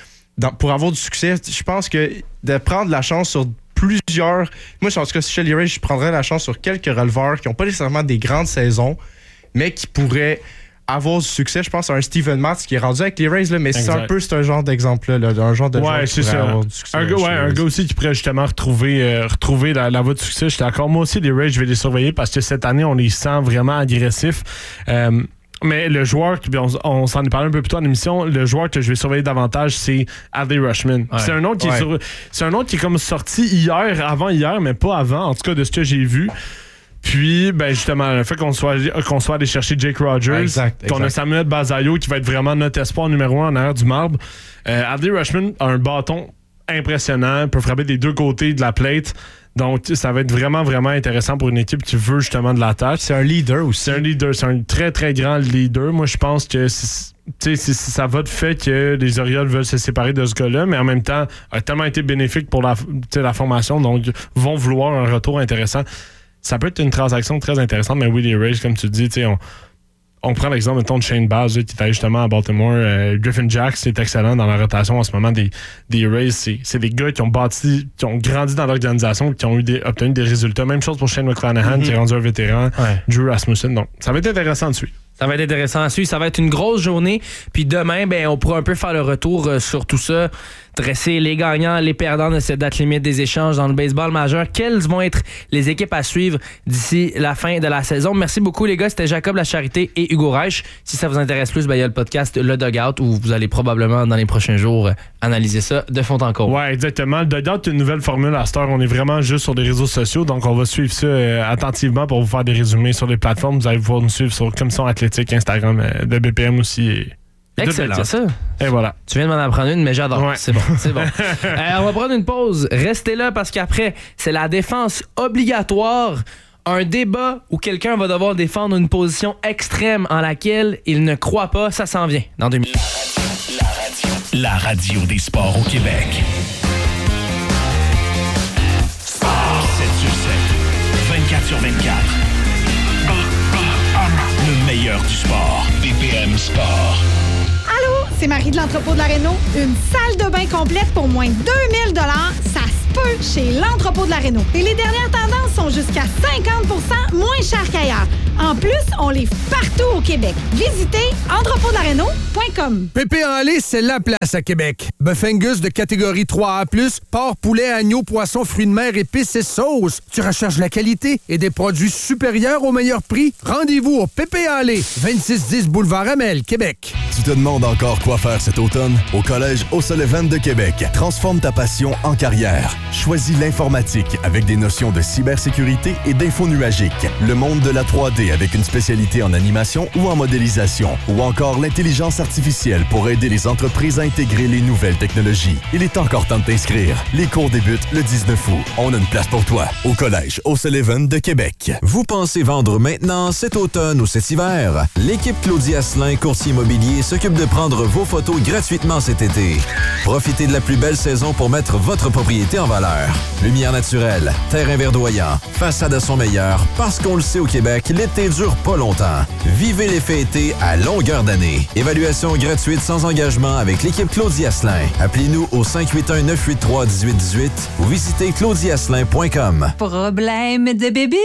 pour avoir du succès. Je pense que de prendre la chance sur plusieurs... Moi, en tout cas, si chez les Rays, je prendrais la chance sur quelques releveurs qui n'ont pas nécessairement des grandes saisons, mais qui pourraient avoir du succès. Je pense à un Steven Matz qui est rendu avec les Rays, là, mais c'est un genre d'exemple-là, un genre de joueur qui pourrait avoir du succès. Un gars aussi qui pourrait justement retrouver la voie de succès. Je suis d'accord. Moi aussi, les Rays, je vais les surveiller parce que cette année, on les sent vraiment agressifs. Mais le joueur, on s'en est parlé un peu plus tôt en émission, le joueur que je vais surveiller davantage, c'est Adley Rutschman. Ouais. C'est un nom qui est comme sorti avant hier, mais pas avant, en tout cas de ce que j'ai vu. Puis, ben justement, le fait qu'on soit allé chercher Jake Rogers, qu'on a Samuel Bazayo qui va être vraiment notre espoir numéro 1 en arrière du marbre. Adley Rutschman a un bâton impressionnant, peut frapper des deux côtés de la plate. Donc, ça va être vraiment, vraiment intéressant pour une équipe qui veut justement de l'attaque. C'est un leader aussi. C'est un très, très grand leader. Moi, je pense que ça va de fait que les Orioles veulent se séparer de ce gars-là, mais en même temps, a tellement été bénéfique pour la formation, donc vont vouloir un retour intéressant. Ça peut être une transaction très intéressante, mais oui, les Rays, comme tu dis, on prend l'exemple de Shane Baz qui était justement à Baltimore. Griffin Jax, c'est excellent dans la rotation en ce moment des Rays. C'est des gars qui ont grandi dans l'organisation, qui ont obtenu des résultats. Même chose pour Shane McClanahan, qui est rendu un vétéran. Drew Rasmussen. Donc, ça va être intéressant de suivre. Ça va être intéressant à suivre. Ça va être une grosse journée. Puis demain, on pourra un peu faire le retour sur tout ça. Dresser les gagnants, les perdants de cette date limite des échanges dans le baseball majeur. Quelles vont être les équipes à suivre d'ici la fin de la saison? Merci beaucoup, les gars. C'était Jacob Lacharité et Hugo Reich. Si ça vous intéresse plus, il y a le podcast Le Dugout où vous allez probablement, dans les prochains jours, analyser ça de fond en comble. Oui, exactement. Le Dugout est une nouvelle formule à cette heure. On est vraiment juste sur les réseaux sociaux. Donc, on va suivre ça attentivement pour vous faire des résumés sur les plateformes. Vous allez pouvoir nous suivre sur Commission Athlétique, Instagram de BPM aussi Excellent, ça. Et voilà. Tu viens de m'en apprendre une, mais j'adore. Ouais. C'est bon, c'est bon. On va prendre une pause. Restez là parce qu'après, c'est la défense obligatoire. Un débat où quelqu'un va devoir défendre une position extrême en laquelle il ne croit pas. Ça s'en vient dans 2 minutes. La radio des sports au Québec. Sport 7 sur 7, 24 sur 24. Le meilleur du sport. BPM Sport. Allô, c'est Marie de l'entrepôt de la Réno. Une salle de bain complète pour moins de 2000 $, ça se peut chez l'entrepôt de la Réno. Et les dernières tendances sont jusqu'à 50% moins chères qu'ailleurs. En plus, on livre partout au Québec. Visitez entrepôtdelaréno.com. Pépé en lait, c'est la place à Québec. Bœuf Angus de catégorie 3A+, porc, poulet, agneau, poisson, fruits de mer, épices et sauces. Tu recherches la qualité et des produits supérieurs au meilleur prix? Rendez-vous au Pépé en lait, 2610 Boulevard Amel, Québec. Tu te demandes encore quoi faire cet automne? Au Collège O'Sullivan de Québec, transforme ta passion en carrière. Choisis l'informatique avec des notions de cybersécurité et d'info nuagique. Le monde de la 3D avec une spécialité en animation ou en modélisation. Ou encore l'intelligence artificielle pour aider les entreprises à intégrer les nouvelles technologies. Il est encore temps de t'inscrire. Les cours débutent le 19 août. On a une place pour toi au Collège O'Sullivan de Québec. Vous pensez vendre maintenant, cet automne ou cet hiver? L'équipe Claudie Asselin, courtier immobilier, s'occupe de prendre vos photos gratuitement cet été. Profitez de la plus belle saison pour mettre votre propriété en valeur. Lumière naturelle, terrain verdoyant, façade à son meilleur, parce qu'on le sait au Québec, l'été dure pas longtemps. Vivez l'effet été à longueur d'année. Évaluation gratuite sans engagement avec l'équipe Claudie Asselin. Appelez-nous au 581-983-1818 ou visitez claudieasselin.com. Problème de bébite?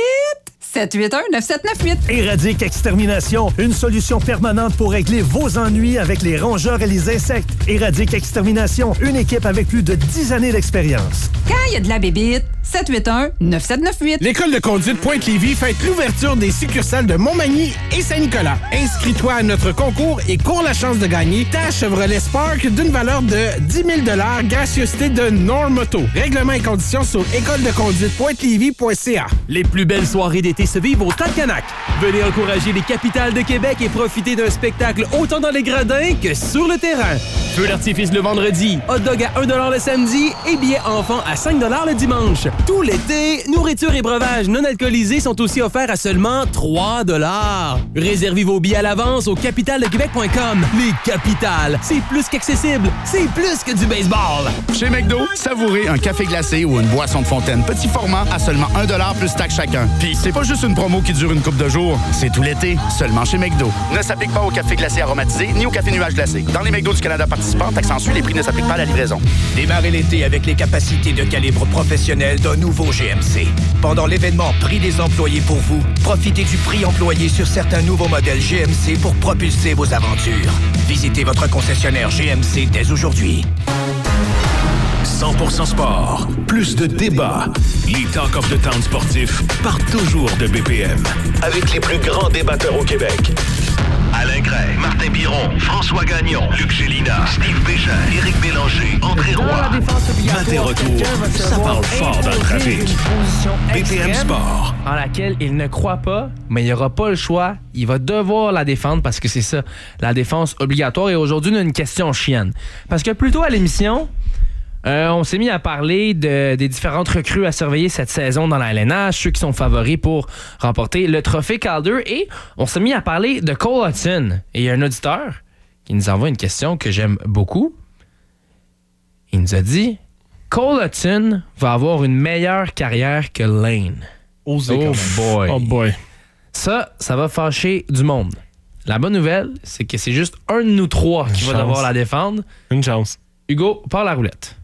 781-9798. Éradique Extermination, une solution permanente pour régler vos ennuis avec les rongeurs et les insectes. Éradique Extermination, une équipe avec plus de 10 années d'expérience. Quand il y a de la bébite, 781-9798. L'école de conduite Pointe-Lévis fête l'ouverture des succursales de Montmagny et Saint-Nicolas. Inscris-toi à notre concours et cours la chance de gagner ta Chevrolet Spark d'une valeur de 10 000 $, gracieuseté de Normoto. Règlements et conditions sur écoledeconduitepointelevis.ca. Les plus belles soirées d'été se vivent au Tacanac. Venez encourager les capitales de Québec et profiter d'un spectacle autant dans les gradins que sur le terrain. Feu d'artifice le vendredi, hot dog à 1 $ le samedi et billets enfants à 5 $ le dimanche. Tout l'été, nourriture et breuvages non alcoolisés sont aussi offerts à seulement 3 $. Réservez vos billets à l'avance au capitaldequebec.com. Les capitales, c'est plus qu'accessible, c'est plus que du baseball. Chez McDo, savourez un café glacé ou une boisson de fontaine petit format à seulement 1 $ plus taxe chacun. Puis c'est pas juste une promo qui dure une couple de jours, c'est tout l'été, seulement chez McDo. Ne s'applique pas au café glacé aromatisé ni au café nuage glacé. Dans les McDo du Canada participants, taxe en sus, les prix ne s'appliquent pas à la livraison. Démarrez l'été avec les capacités de calibre professionnel d'un nouveau GMC. Pendant l'événement Prix des employés pour vous, profitez du prix employé sur certains nouveaux modèles GMC pour propulser vos aventures. Visitez votre concessionnaire GMC dès aujourd'hui. 100% sport, plus de débats. Les Talk of the Town sportifs partent toujours de BPM. Avec les plus grands débatteurs au Québec. Alain Gray, Martin Biron, François Gagnon, Luc Gélina, Steve Bégin, Éric Bélanger, André Roy. Matin retour, ça parle fort dans le trafic. BPM Sport. En laquelle il ne croit pas, mais il n'y aura pas le choix. Il va devoir la défendre parce que c'est ça, la défense obligatoire. Et aujourd'hui, on a une question chienne. Parce que plus tôt à l'émission, on s'est mis à parler des différentes recrues à surveiller cette saison dans la LNH, ceux qui sont favoris pour remporter le trophée Calder, et on s'est mis à parler de Cole Hudson. Et il y a un auditeur qui nous envoie une question que j'aime beaucoup. Il nous a dit « Cole Hudson va avoir une meilleure carrière que Lane. » Oh boy! Oh boy! Ça va fâcher du monde. La bonne nouvelle, c'est que c'est juste un de nous trois qui va devoir la défendre. Une chance. Hugo, part la roulette.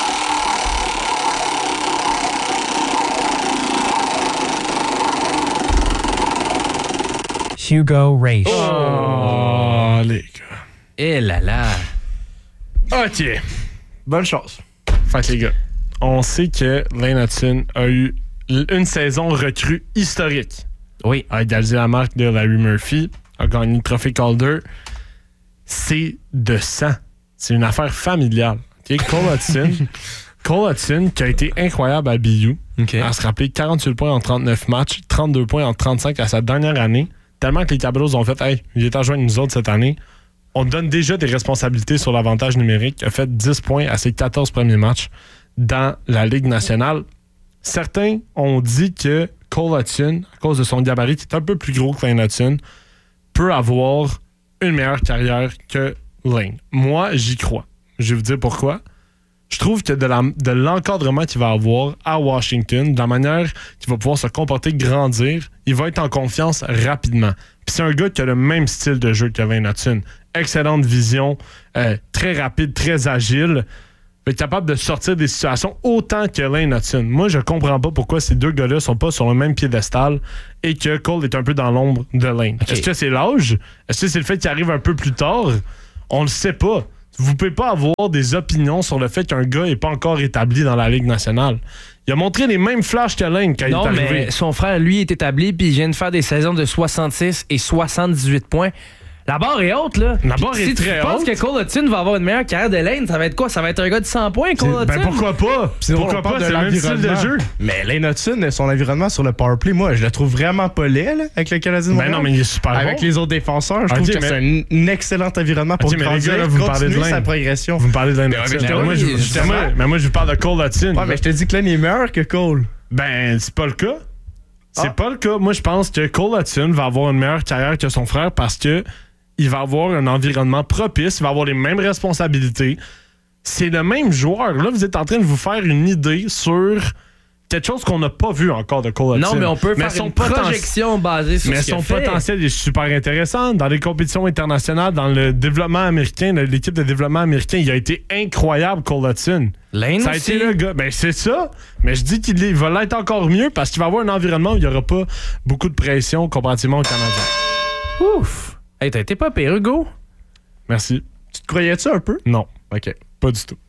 Hugo Race. Oh, les gars. Eh là là. OK. Bonne chance. Fait les gars, on sait que Lane Hudson a eu une saison recrue historique. Oui. A égalisé la marque de Larry Murphy, a gagné le trophée Calder. C'est de sang. C'est une affaire familiale. Okay? Cole Hudson, qui a été incroyable à BU, à se rappeler 48 points en 39 matchs, 32 points en 35 à sa dernière année, tellement que les Capitals ont fait « Hey, il est à joindre nous autres cette année, on donne déjà des responsabilités sur l'avantage numérique. Il a fait 10 points à ses 14 premiers matchs dans la Ligue nationale. Certains ont dit que Cole Hudson, à cause de son gabarit qui est un peu plus gros que Lane Hudson, peut avoir une meilleure carrière que Lane. Moi, j'y crois. Je vais vous dire pourquoi. Je trouve que de l'encadrement qu'il va avoir à Washington, de la manière qu'il va pouvoir se comporter, grandir, il va être en confiance rapidement. Puis c'est un gars qui a le même style de jeu que Lane Hudson. Excellente vision, très rapide, très agile, va être capable de sortir des situations autant que Lane Hudson. Moi, je comprends pas pourquoi ces deux gars-là sont pas sur le même piédestal et que Cole est un peu dans l'ombre de Lane. Okay. Est-ce que c'est l'âge? Est-ce que c'est le fait qu'il arrive un peu plus tard? On le sait pas. Vous pouvez pas avoir des opinions sur le fait qu'un gars n'est pas encore établi dans la Ligue nationale. Il a montré les mêmes flashs que Lane quand il est arrivé. Non, mais son frère, lui, est établi puis il vient de faire des saisons de 66 et 78 points. La barre est haute, là. La barre est très haute. Si tu penses que Cole Hudson va avoir une meilleure carrière de Lane, ça va être quoi? Ça va être un gars de 100 points, Cole Hudson? Ben pourquoi pas? Pourquoi pas? C'est le même style de jeu. Mais Lane Hudson, son environnement sur le powerplay, moi, je le trouve vraiment pas laid, là, avec le Canadien de Montréal. Ben non, mais il est super bon. Avec les autres défenseurs, je trouve que c'est un excellent environnement pour grandir, vous parlez de Lane. Sa progression. Vous me parlez de Lane Hudson. Mais moi, je vous parle de Cole Hudson. Ouais, mais je te dis que Lane est meilleur que Cole. Ben, c'est pas le cas. C'est pas le cas. Moi, je pense que Cole Hudson va avoir une meilleure carrière que son frère parce que il va avoir un environnement propice, il va avoir les mêmes responsabilités. C'est le même joueur. Là, vous êtes en train de vous faire une idée sur quelque chose qu'on n'a pas vu encore de Cole Hudson. Non, mais on peut faire une projection basée sur ce qu'il a fait. Mais son potentiel est super intéressant. Dans les compétitions internationales, dans le développement américain, l'équipe de développement américain, il a été incroyable, Cole Hudson. Lane ça a aussi. été le gars. Ben, c'est ça. Mais je dis qu'il va l'être encore mieux parce qu'il va avoir un environnement où il n'y aura pas beaucoup de pression comparativement au Canadien. Ouf! Hey, t'as été pas pire, Hugo? Merci. Tu te croyais-tu un peu? Non. OK. Pas du tout.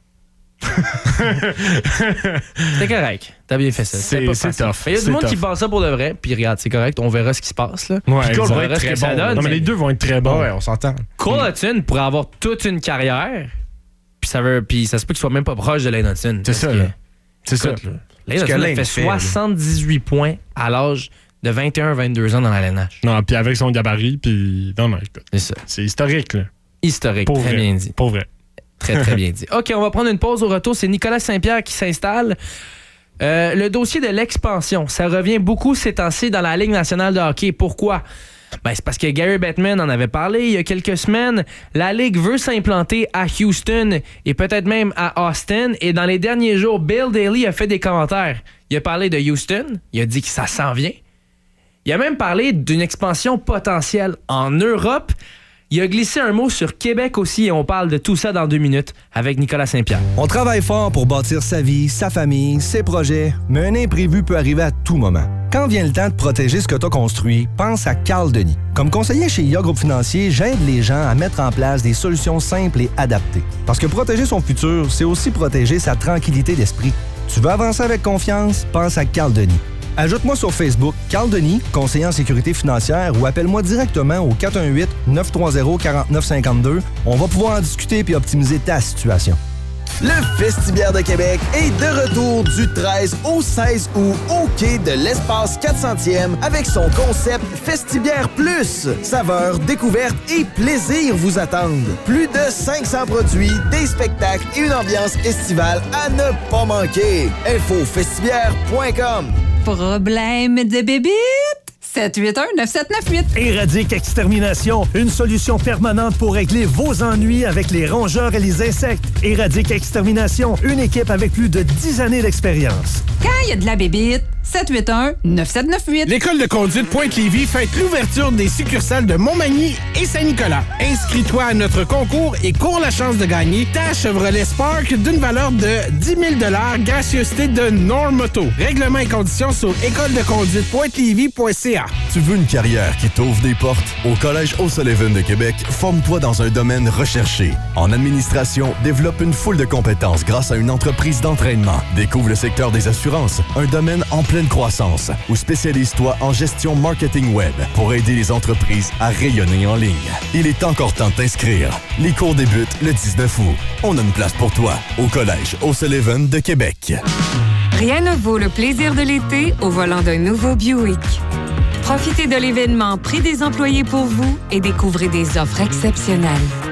C'était correct. T'as bien fait ça. C'est tough. Il y a du monde qui pense ça pour de vrai. Puis regarde, c'est correct. On verra ce qui se passe. Là. Ouais, puis Cole va être très bon. Non, mais les deux vont être très bons. Ouais, on s'entend. Cole Hudson pourrait avoir toute une carrière. Puis ça se peut qu'il soit même pas proche de Lane Hudson. C'est ça. C'est ça. Lane Hudson a fait 78 points à l'âge de 21-22 ans dans la LNH. Non, puis avec son gabarit, puis... Non, écoute. C'est ça. C'est historique, là. Historique, pour très vrai. bien dit. Pour vrai. Très, très bien dit. OK, on va prendre une pause au retour. C'est Nicolas Saint-Pierre qui s'installe. Le dossier de l'expansion, ça revient beaucoup ces temps-ci dans la Ligue nationale de hockey. Pourquoi? Ben, c'est parce que Gary Bettman en avait parlé il y a quelques semaines. La Ligue veut s'implanter à Houston et peut-être même à Austin. Et dans les derniers jours, Bill Daly a fait des commentaires. Il a parlé de Houston. Il a dit que ça s'en vient. Il a même parlé d'une expansion potentielle en Europe. Il a glissé un mot sur Québec aussi et on parle de tout ça dans 2 minutes avec Nicolas Saint-Pierre. On travaille fort pour bâtir sa vie, sa famille, ses projets, mais un imprévu peut arriver à tout moment. Quand vient le temps de protéger ce que tu as construit, pense à Carl Denis. Comme conseiller chez IA Groupe Financier, j'aide les gens à mettre en place des solutions simples et adaptées. Parce que protéger son futur, c'est aussi protéger sa tranquillité d'esprit. Tu veux avancer avec confiance? Pense à Carl Denis. Ajoute-moi sur Facebook, Carl Denis, conseiller en sécurité financière, ou appelle-moi directement au 418-930-4952. On va pouvoir en discuter puis optimiser ta situation. Le Festibiaire de Québec est de retour du 13 au 16 août au quai de l'Espace 400e avec son concept Festibiaire Plus. Saveurs, découvertes et plaisir vous attendent. Plus de 500 produits, des spectacles et une ambiance estivale à ne pas manquer. Info-festibiaire.com. Problème de bébite? 781-9798. Éradique Extermination, une solution permanente pour régler vos ennuis avec les rongeurs et les insectes. Éradique Extermination, une équipe avec plus de 10 années d'expérience. Quand il y a de la bébite, 781-9798. L'École de conduite Pointe-Lévis fête l'ouverture des succursales de Montmagny et Saint-Nicolas. Inscris-toi à notre concours et cours la chance de gagner ta Chevrolet Spark d'une valeur de 10 000 $, gracieuseté de Normoto. Règlements et conditions sur écoledeconduitepointe-lévis.ca. Tu veux une carrière qui t'ouvre des portes? Au Collège O'Sullivan de Québec, forme-toi dans un domaine recherché. En administration, développe une foule de compétences grâce à une entreprise d'entraînement. Découvre le secteur des assurances, un domaine en pleine croissance, ou spécialise-toi en gestion marketing web pour aider les entreprises à rayonner en ligne. Il est encore temps de t'inscrire. Les cours débutent le 19 août. On a une place pour toi au Collège O'Sullivan de Québec. Rien ne vaut le plaisir de l'été au volant d'un nouveau Buick. Profitez de l'événement Prix des employés pour vous et découvrez des offres exceptionnelles.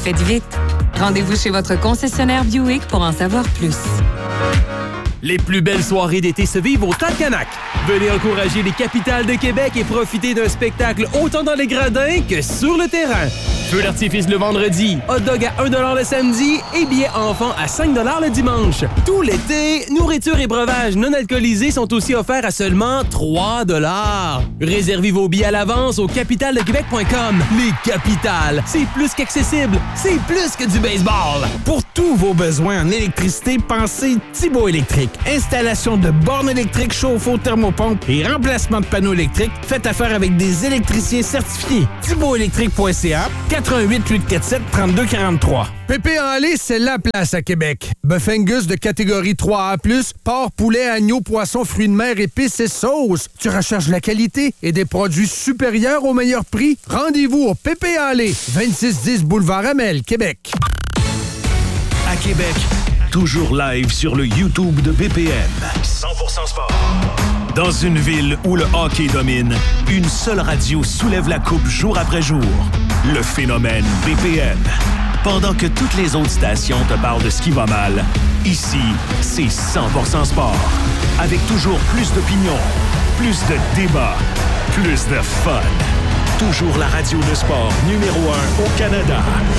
Faites vite. Rendez-vous chez votre concessionnaire Buick pour en savoir plus. Les plus belles soirées d'été se vivent au Tacanac. Venez encourager les capitales de Québec et profiter d'un spectacle autant dans les gradins que sur le terrain. Feu d'artifice le vendredi, hot dog à 1$ le samedi et billets enfants à 5$ le dimanche. Tout l'été, nourriture et breuvages non alcoolisés sont aussi offerts à seulement 3$. Réservez vos billets à l'avance au capitaledequebec.com. Les capitales, c'est plus qu'accessible, c'est plus que du baseball. Pour tous vos besoins en électricité, pensez Thibault Électrique. Installation de bornes électriques, chauffe-eau, thermopompe et remplacement de panneaux électriques. Faites affaire avec des électriciens certifiés. ThibaultElectrique.ca 88 847 32 43. Pépé en lait, c'est la place à Québec. Bœuf Angus de catégorie 3A+, porc, poulet, agneau, poisson, fruits de mer, épices et sauces. Tu recherches la qualité et des produits supérieurs au meilleur prix? Rendez-vous au Pépé en lait, 2610 Boulevard Amel, Québec. À Québec, toujours live sur le YouTube de BPM. 100% sport. Dans une ville où le hockey domine, une seule radio soulève la coupe jour après jour. Le phénomène BPM. Pendant que toutes les autres stations te parlent de ce qui va mal, ici, c'est 100% sport. Avec toujours plus d'opinions, plus de débats, plus de fun. Toujours la radio de sport numéro 1 au Canada.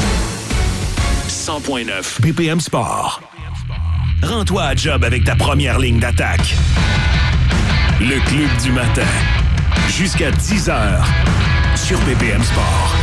100.9 BPM Sport. Rends-toi à job avec ta première ligne d'attaque. Le Club du matin. Jusqu'à 10h sur BPM Sport.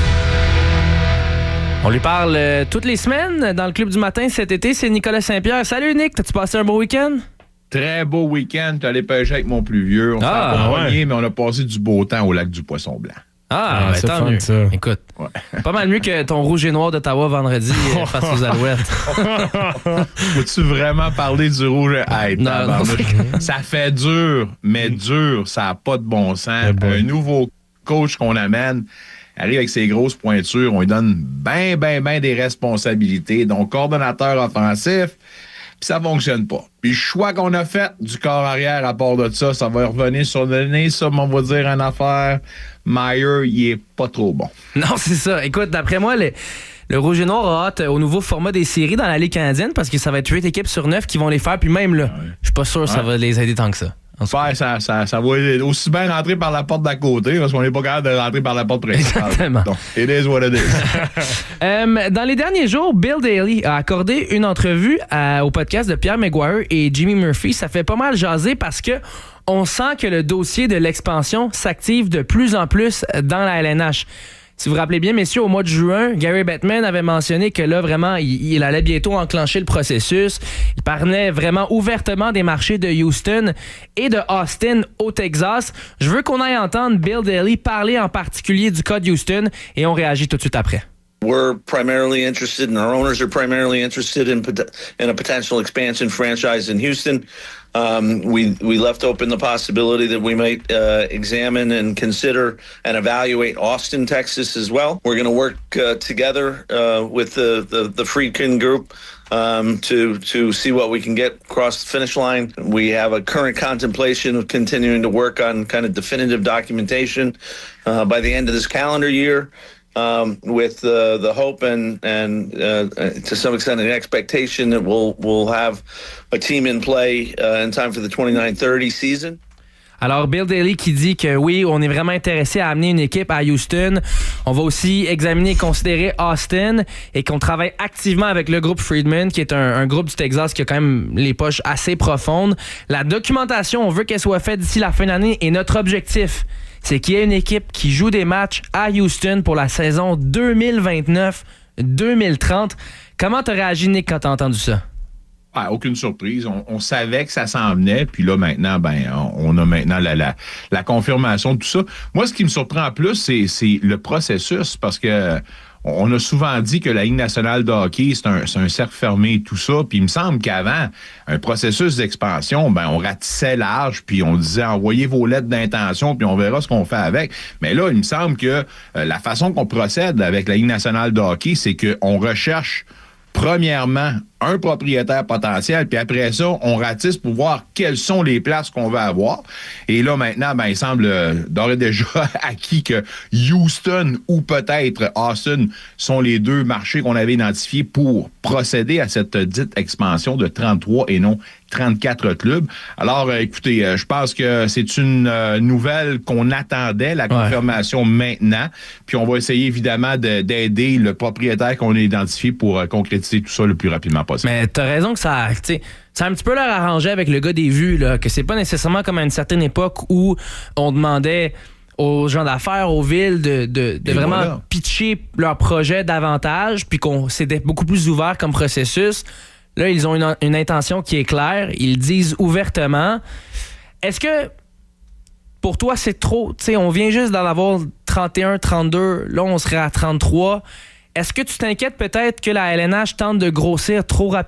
On lui parle toutes les semaines dans le Club du matin cet été. C'est Nicolas Saint-Pierre. Salut Nick, t'as-tu passé un beau week-end? Très beau week-end. T'es allé pêcher avec mon plus vieux. On s'est pas pogné, mais on a passé du beau temps au lac du Poisson-Blanc. Ah, ben, tant mieux. Ça. Écoute, pas mal mieux que ton rouge et noir d'Ottawa vendredi face aux Alouettes. Peux-tu vraiment parler du rouge? Hey, non, ça fait dur, mais dur, ça n'a pas de bon sens. Un nouveau coach qu'on amène arrive avec ses grosses pointures, on lui donne ben des responsabilités. Donc, coordonnateur offensif, puis ça fonctionne pas. Puis le choix qu'on a fait du corps arrière à part de ça, ça va revenir sur le nez, ça, mais on va dire une affaire. Meyer, il est pas trop bon. Non, c'est ça. Écoute, d'après moi, le Rouge et Noir a hâte au nouveau format des séries dans la Ligue canadienne parce que ça va être 8 équipes sur 9 qui vont les faire. Puis même là, je suis pas sûr que ça va les aider tant que ça. Ça va aussi bien rentrer par la porte d'à côté parce qu'on n'est pas capable de rentrer par la porte principale. Exactement. Donc, it is what it is. Dans les derniers jours, Bill Daly a accordé une entrevue au podcast de Pierre Maguire et Jimmy Murphy. Ça fait pas mal jaser parce que on sent que le dossier de l'expansion s'active de plus en plus dans la LNH. Si vous vous rappelez bien, messieurs, au mois de juin, Gary Bettman avait mentionné que là, vraiment, il allait bientôt enclencher le processus. Il parlait vraiment ouvertement des marchés de Houston et de Austin au Texas. Je veux qu'on aille entendre Bill Daly parler en particulier du cas de Houston et on réagit tout de suite après. We're primarily interested, and our owners are primarily interested in a potential expansion franchise in Houston. We left open the possibility that we might examine and consider and evaluate Austin, Texas as well. We're going to work together with the Friedkin Group to see what we can get across the finish line. We have a current contemplation of continuing to work on kind of definitive documentation by the end of this calendar year. With the hope and to some extent an expectation that we'll have a team in play in time for the 29-30 season. Alors, Bill Daly qui dit que oui, on est vraiment intéressé à amener une équipe à Houston. On va aussi examiner et considérer Austin et qu'on travaille activement avec le groupe Friedman, qui est un groupe du Texas qui a quand même les poches assez profondes. La documentation, on veut qu'elle soit faite d'ici la fin de l'année et notre objectif, c'est qu'il y ait une équipe qui joue des matchs à Houston pour la saison 2029-2030. Comment t'as réagi, Nick, quand t'as entendu ça? Ah, aucune surprise. On savait que ça s'en venait. Puis là, maintenant, on a maintenant la confirmation de tout ça. Moi, ce qui me surprend en plus, c'est le processus parce que on a souvent dit que la Ligue nationale de hockey, c'est un cercle fermé et tout ça. Puis il me semble qu'avant, un processus d'expansion, on ratissait large, puis on disait envoyez vos lettres d'intention, puis on verra ce qu'on fait avec. Mais là, il me semble que la façon qu'on procède avec la Ligue nationale de hockey, c'est qu'on recherche premièrement un propriétaire potentiel, puis après ça, on ratisse pour voir quelles sont les places qu'on va avoir. Et là, maintenant, il semble d'ores et déjà acquis que Houston ou peut-être Austin sont les deux marchés qu'on avait identifiés pour procéder à cette dite expansion de 33 et non 34 clubs. Alors, écoutez, je pense que c'est une nouvelle qu'on attendait, la confirmation maintenant. Puis on va essayer évidemment d'aider le propriétaire qu'on a identifié pour concrétiser tout ça le plus rapidement possible. Mais t'as raison que ça a un petit peu l'air arrangé avec le gars des vues, là, que c'est pas nécessairement comme à une certaine époque où on demandait aux gens d'affaires, aux villes, de vraiment pitcher leur projet davantage, puis qu'on c'était beaucoup plus ouvert comme processus. Là, ils ont une intention qui est claire. Ils disent ouvertement. Est-ce que, pour toi, c'est trop? Tu sais, on vient juste d'en avoir 31, 32. Là, on serait à 33. Est-ce que tu t'inquiètes peut-être que la LNH tente de grossir trop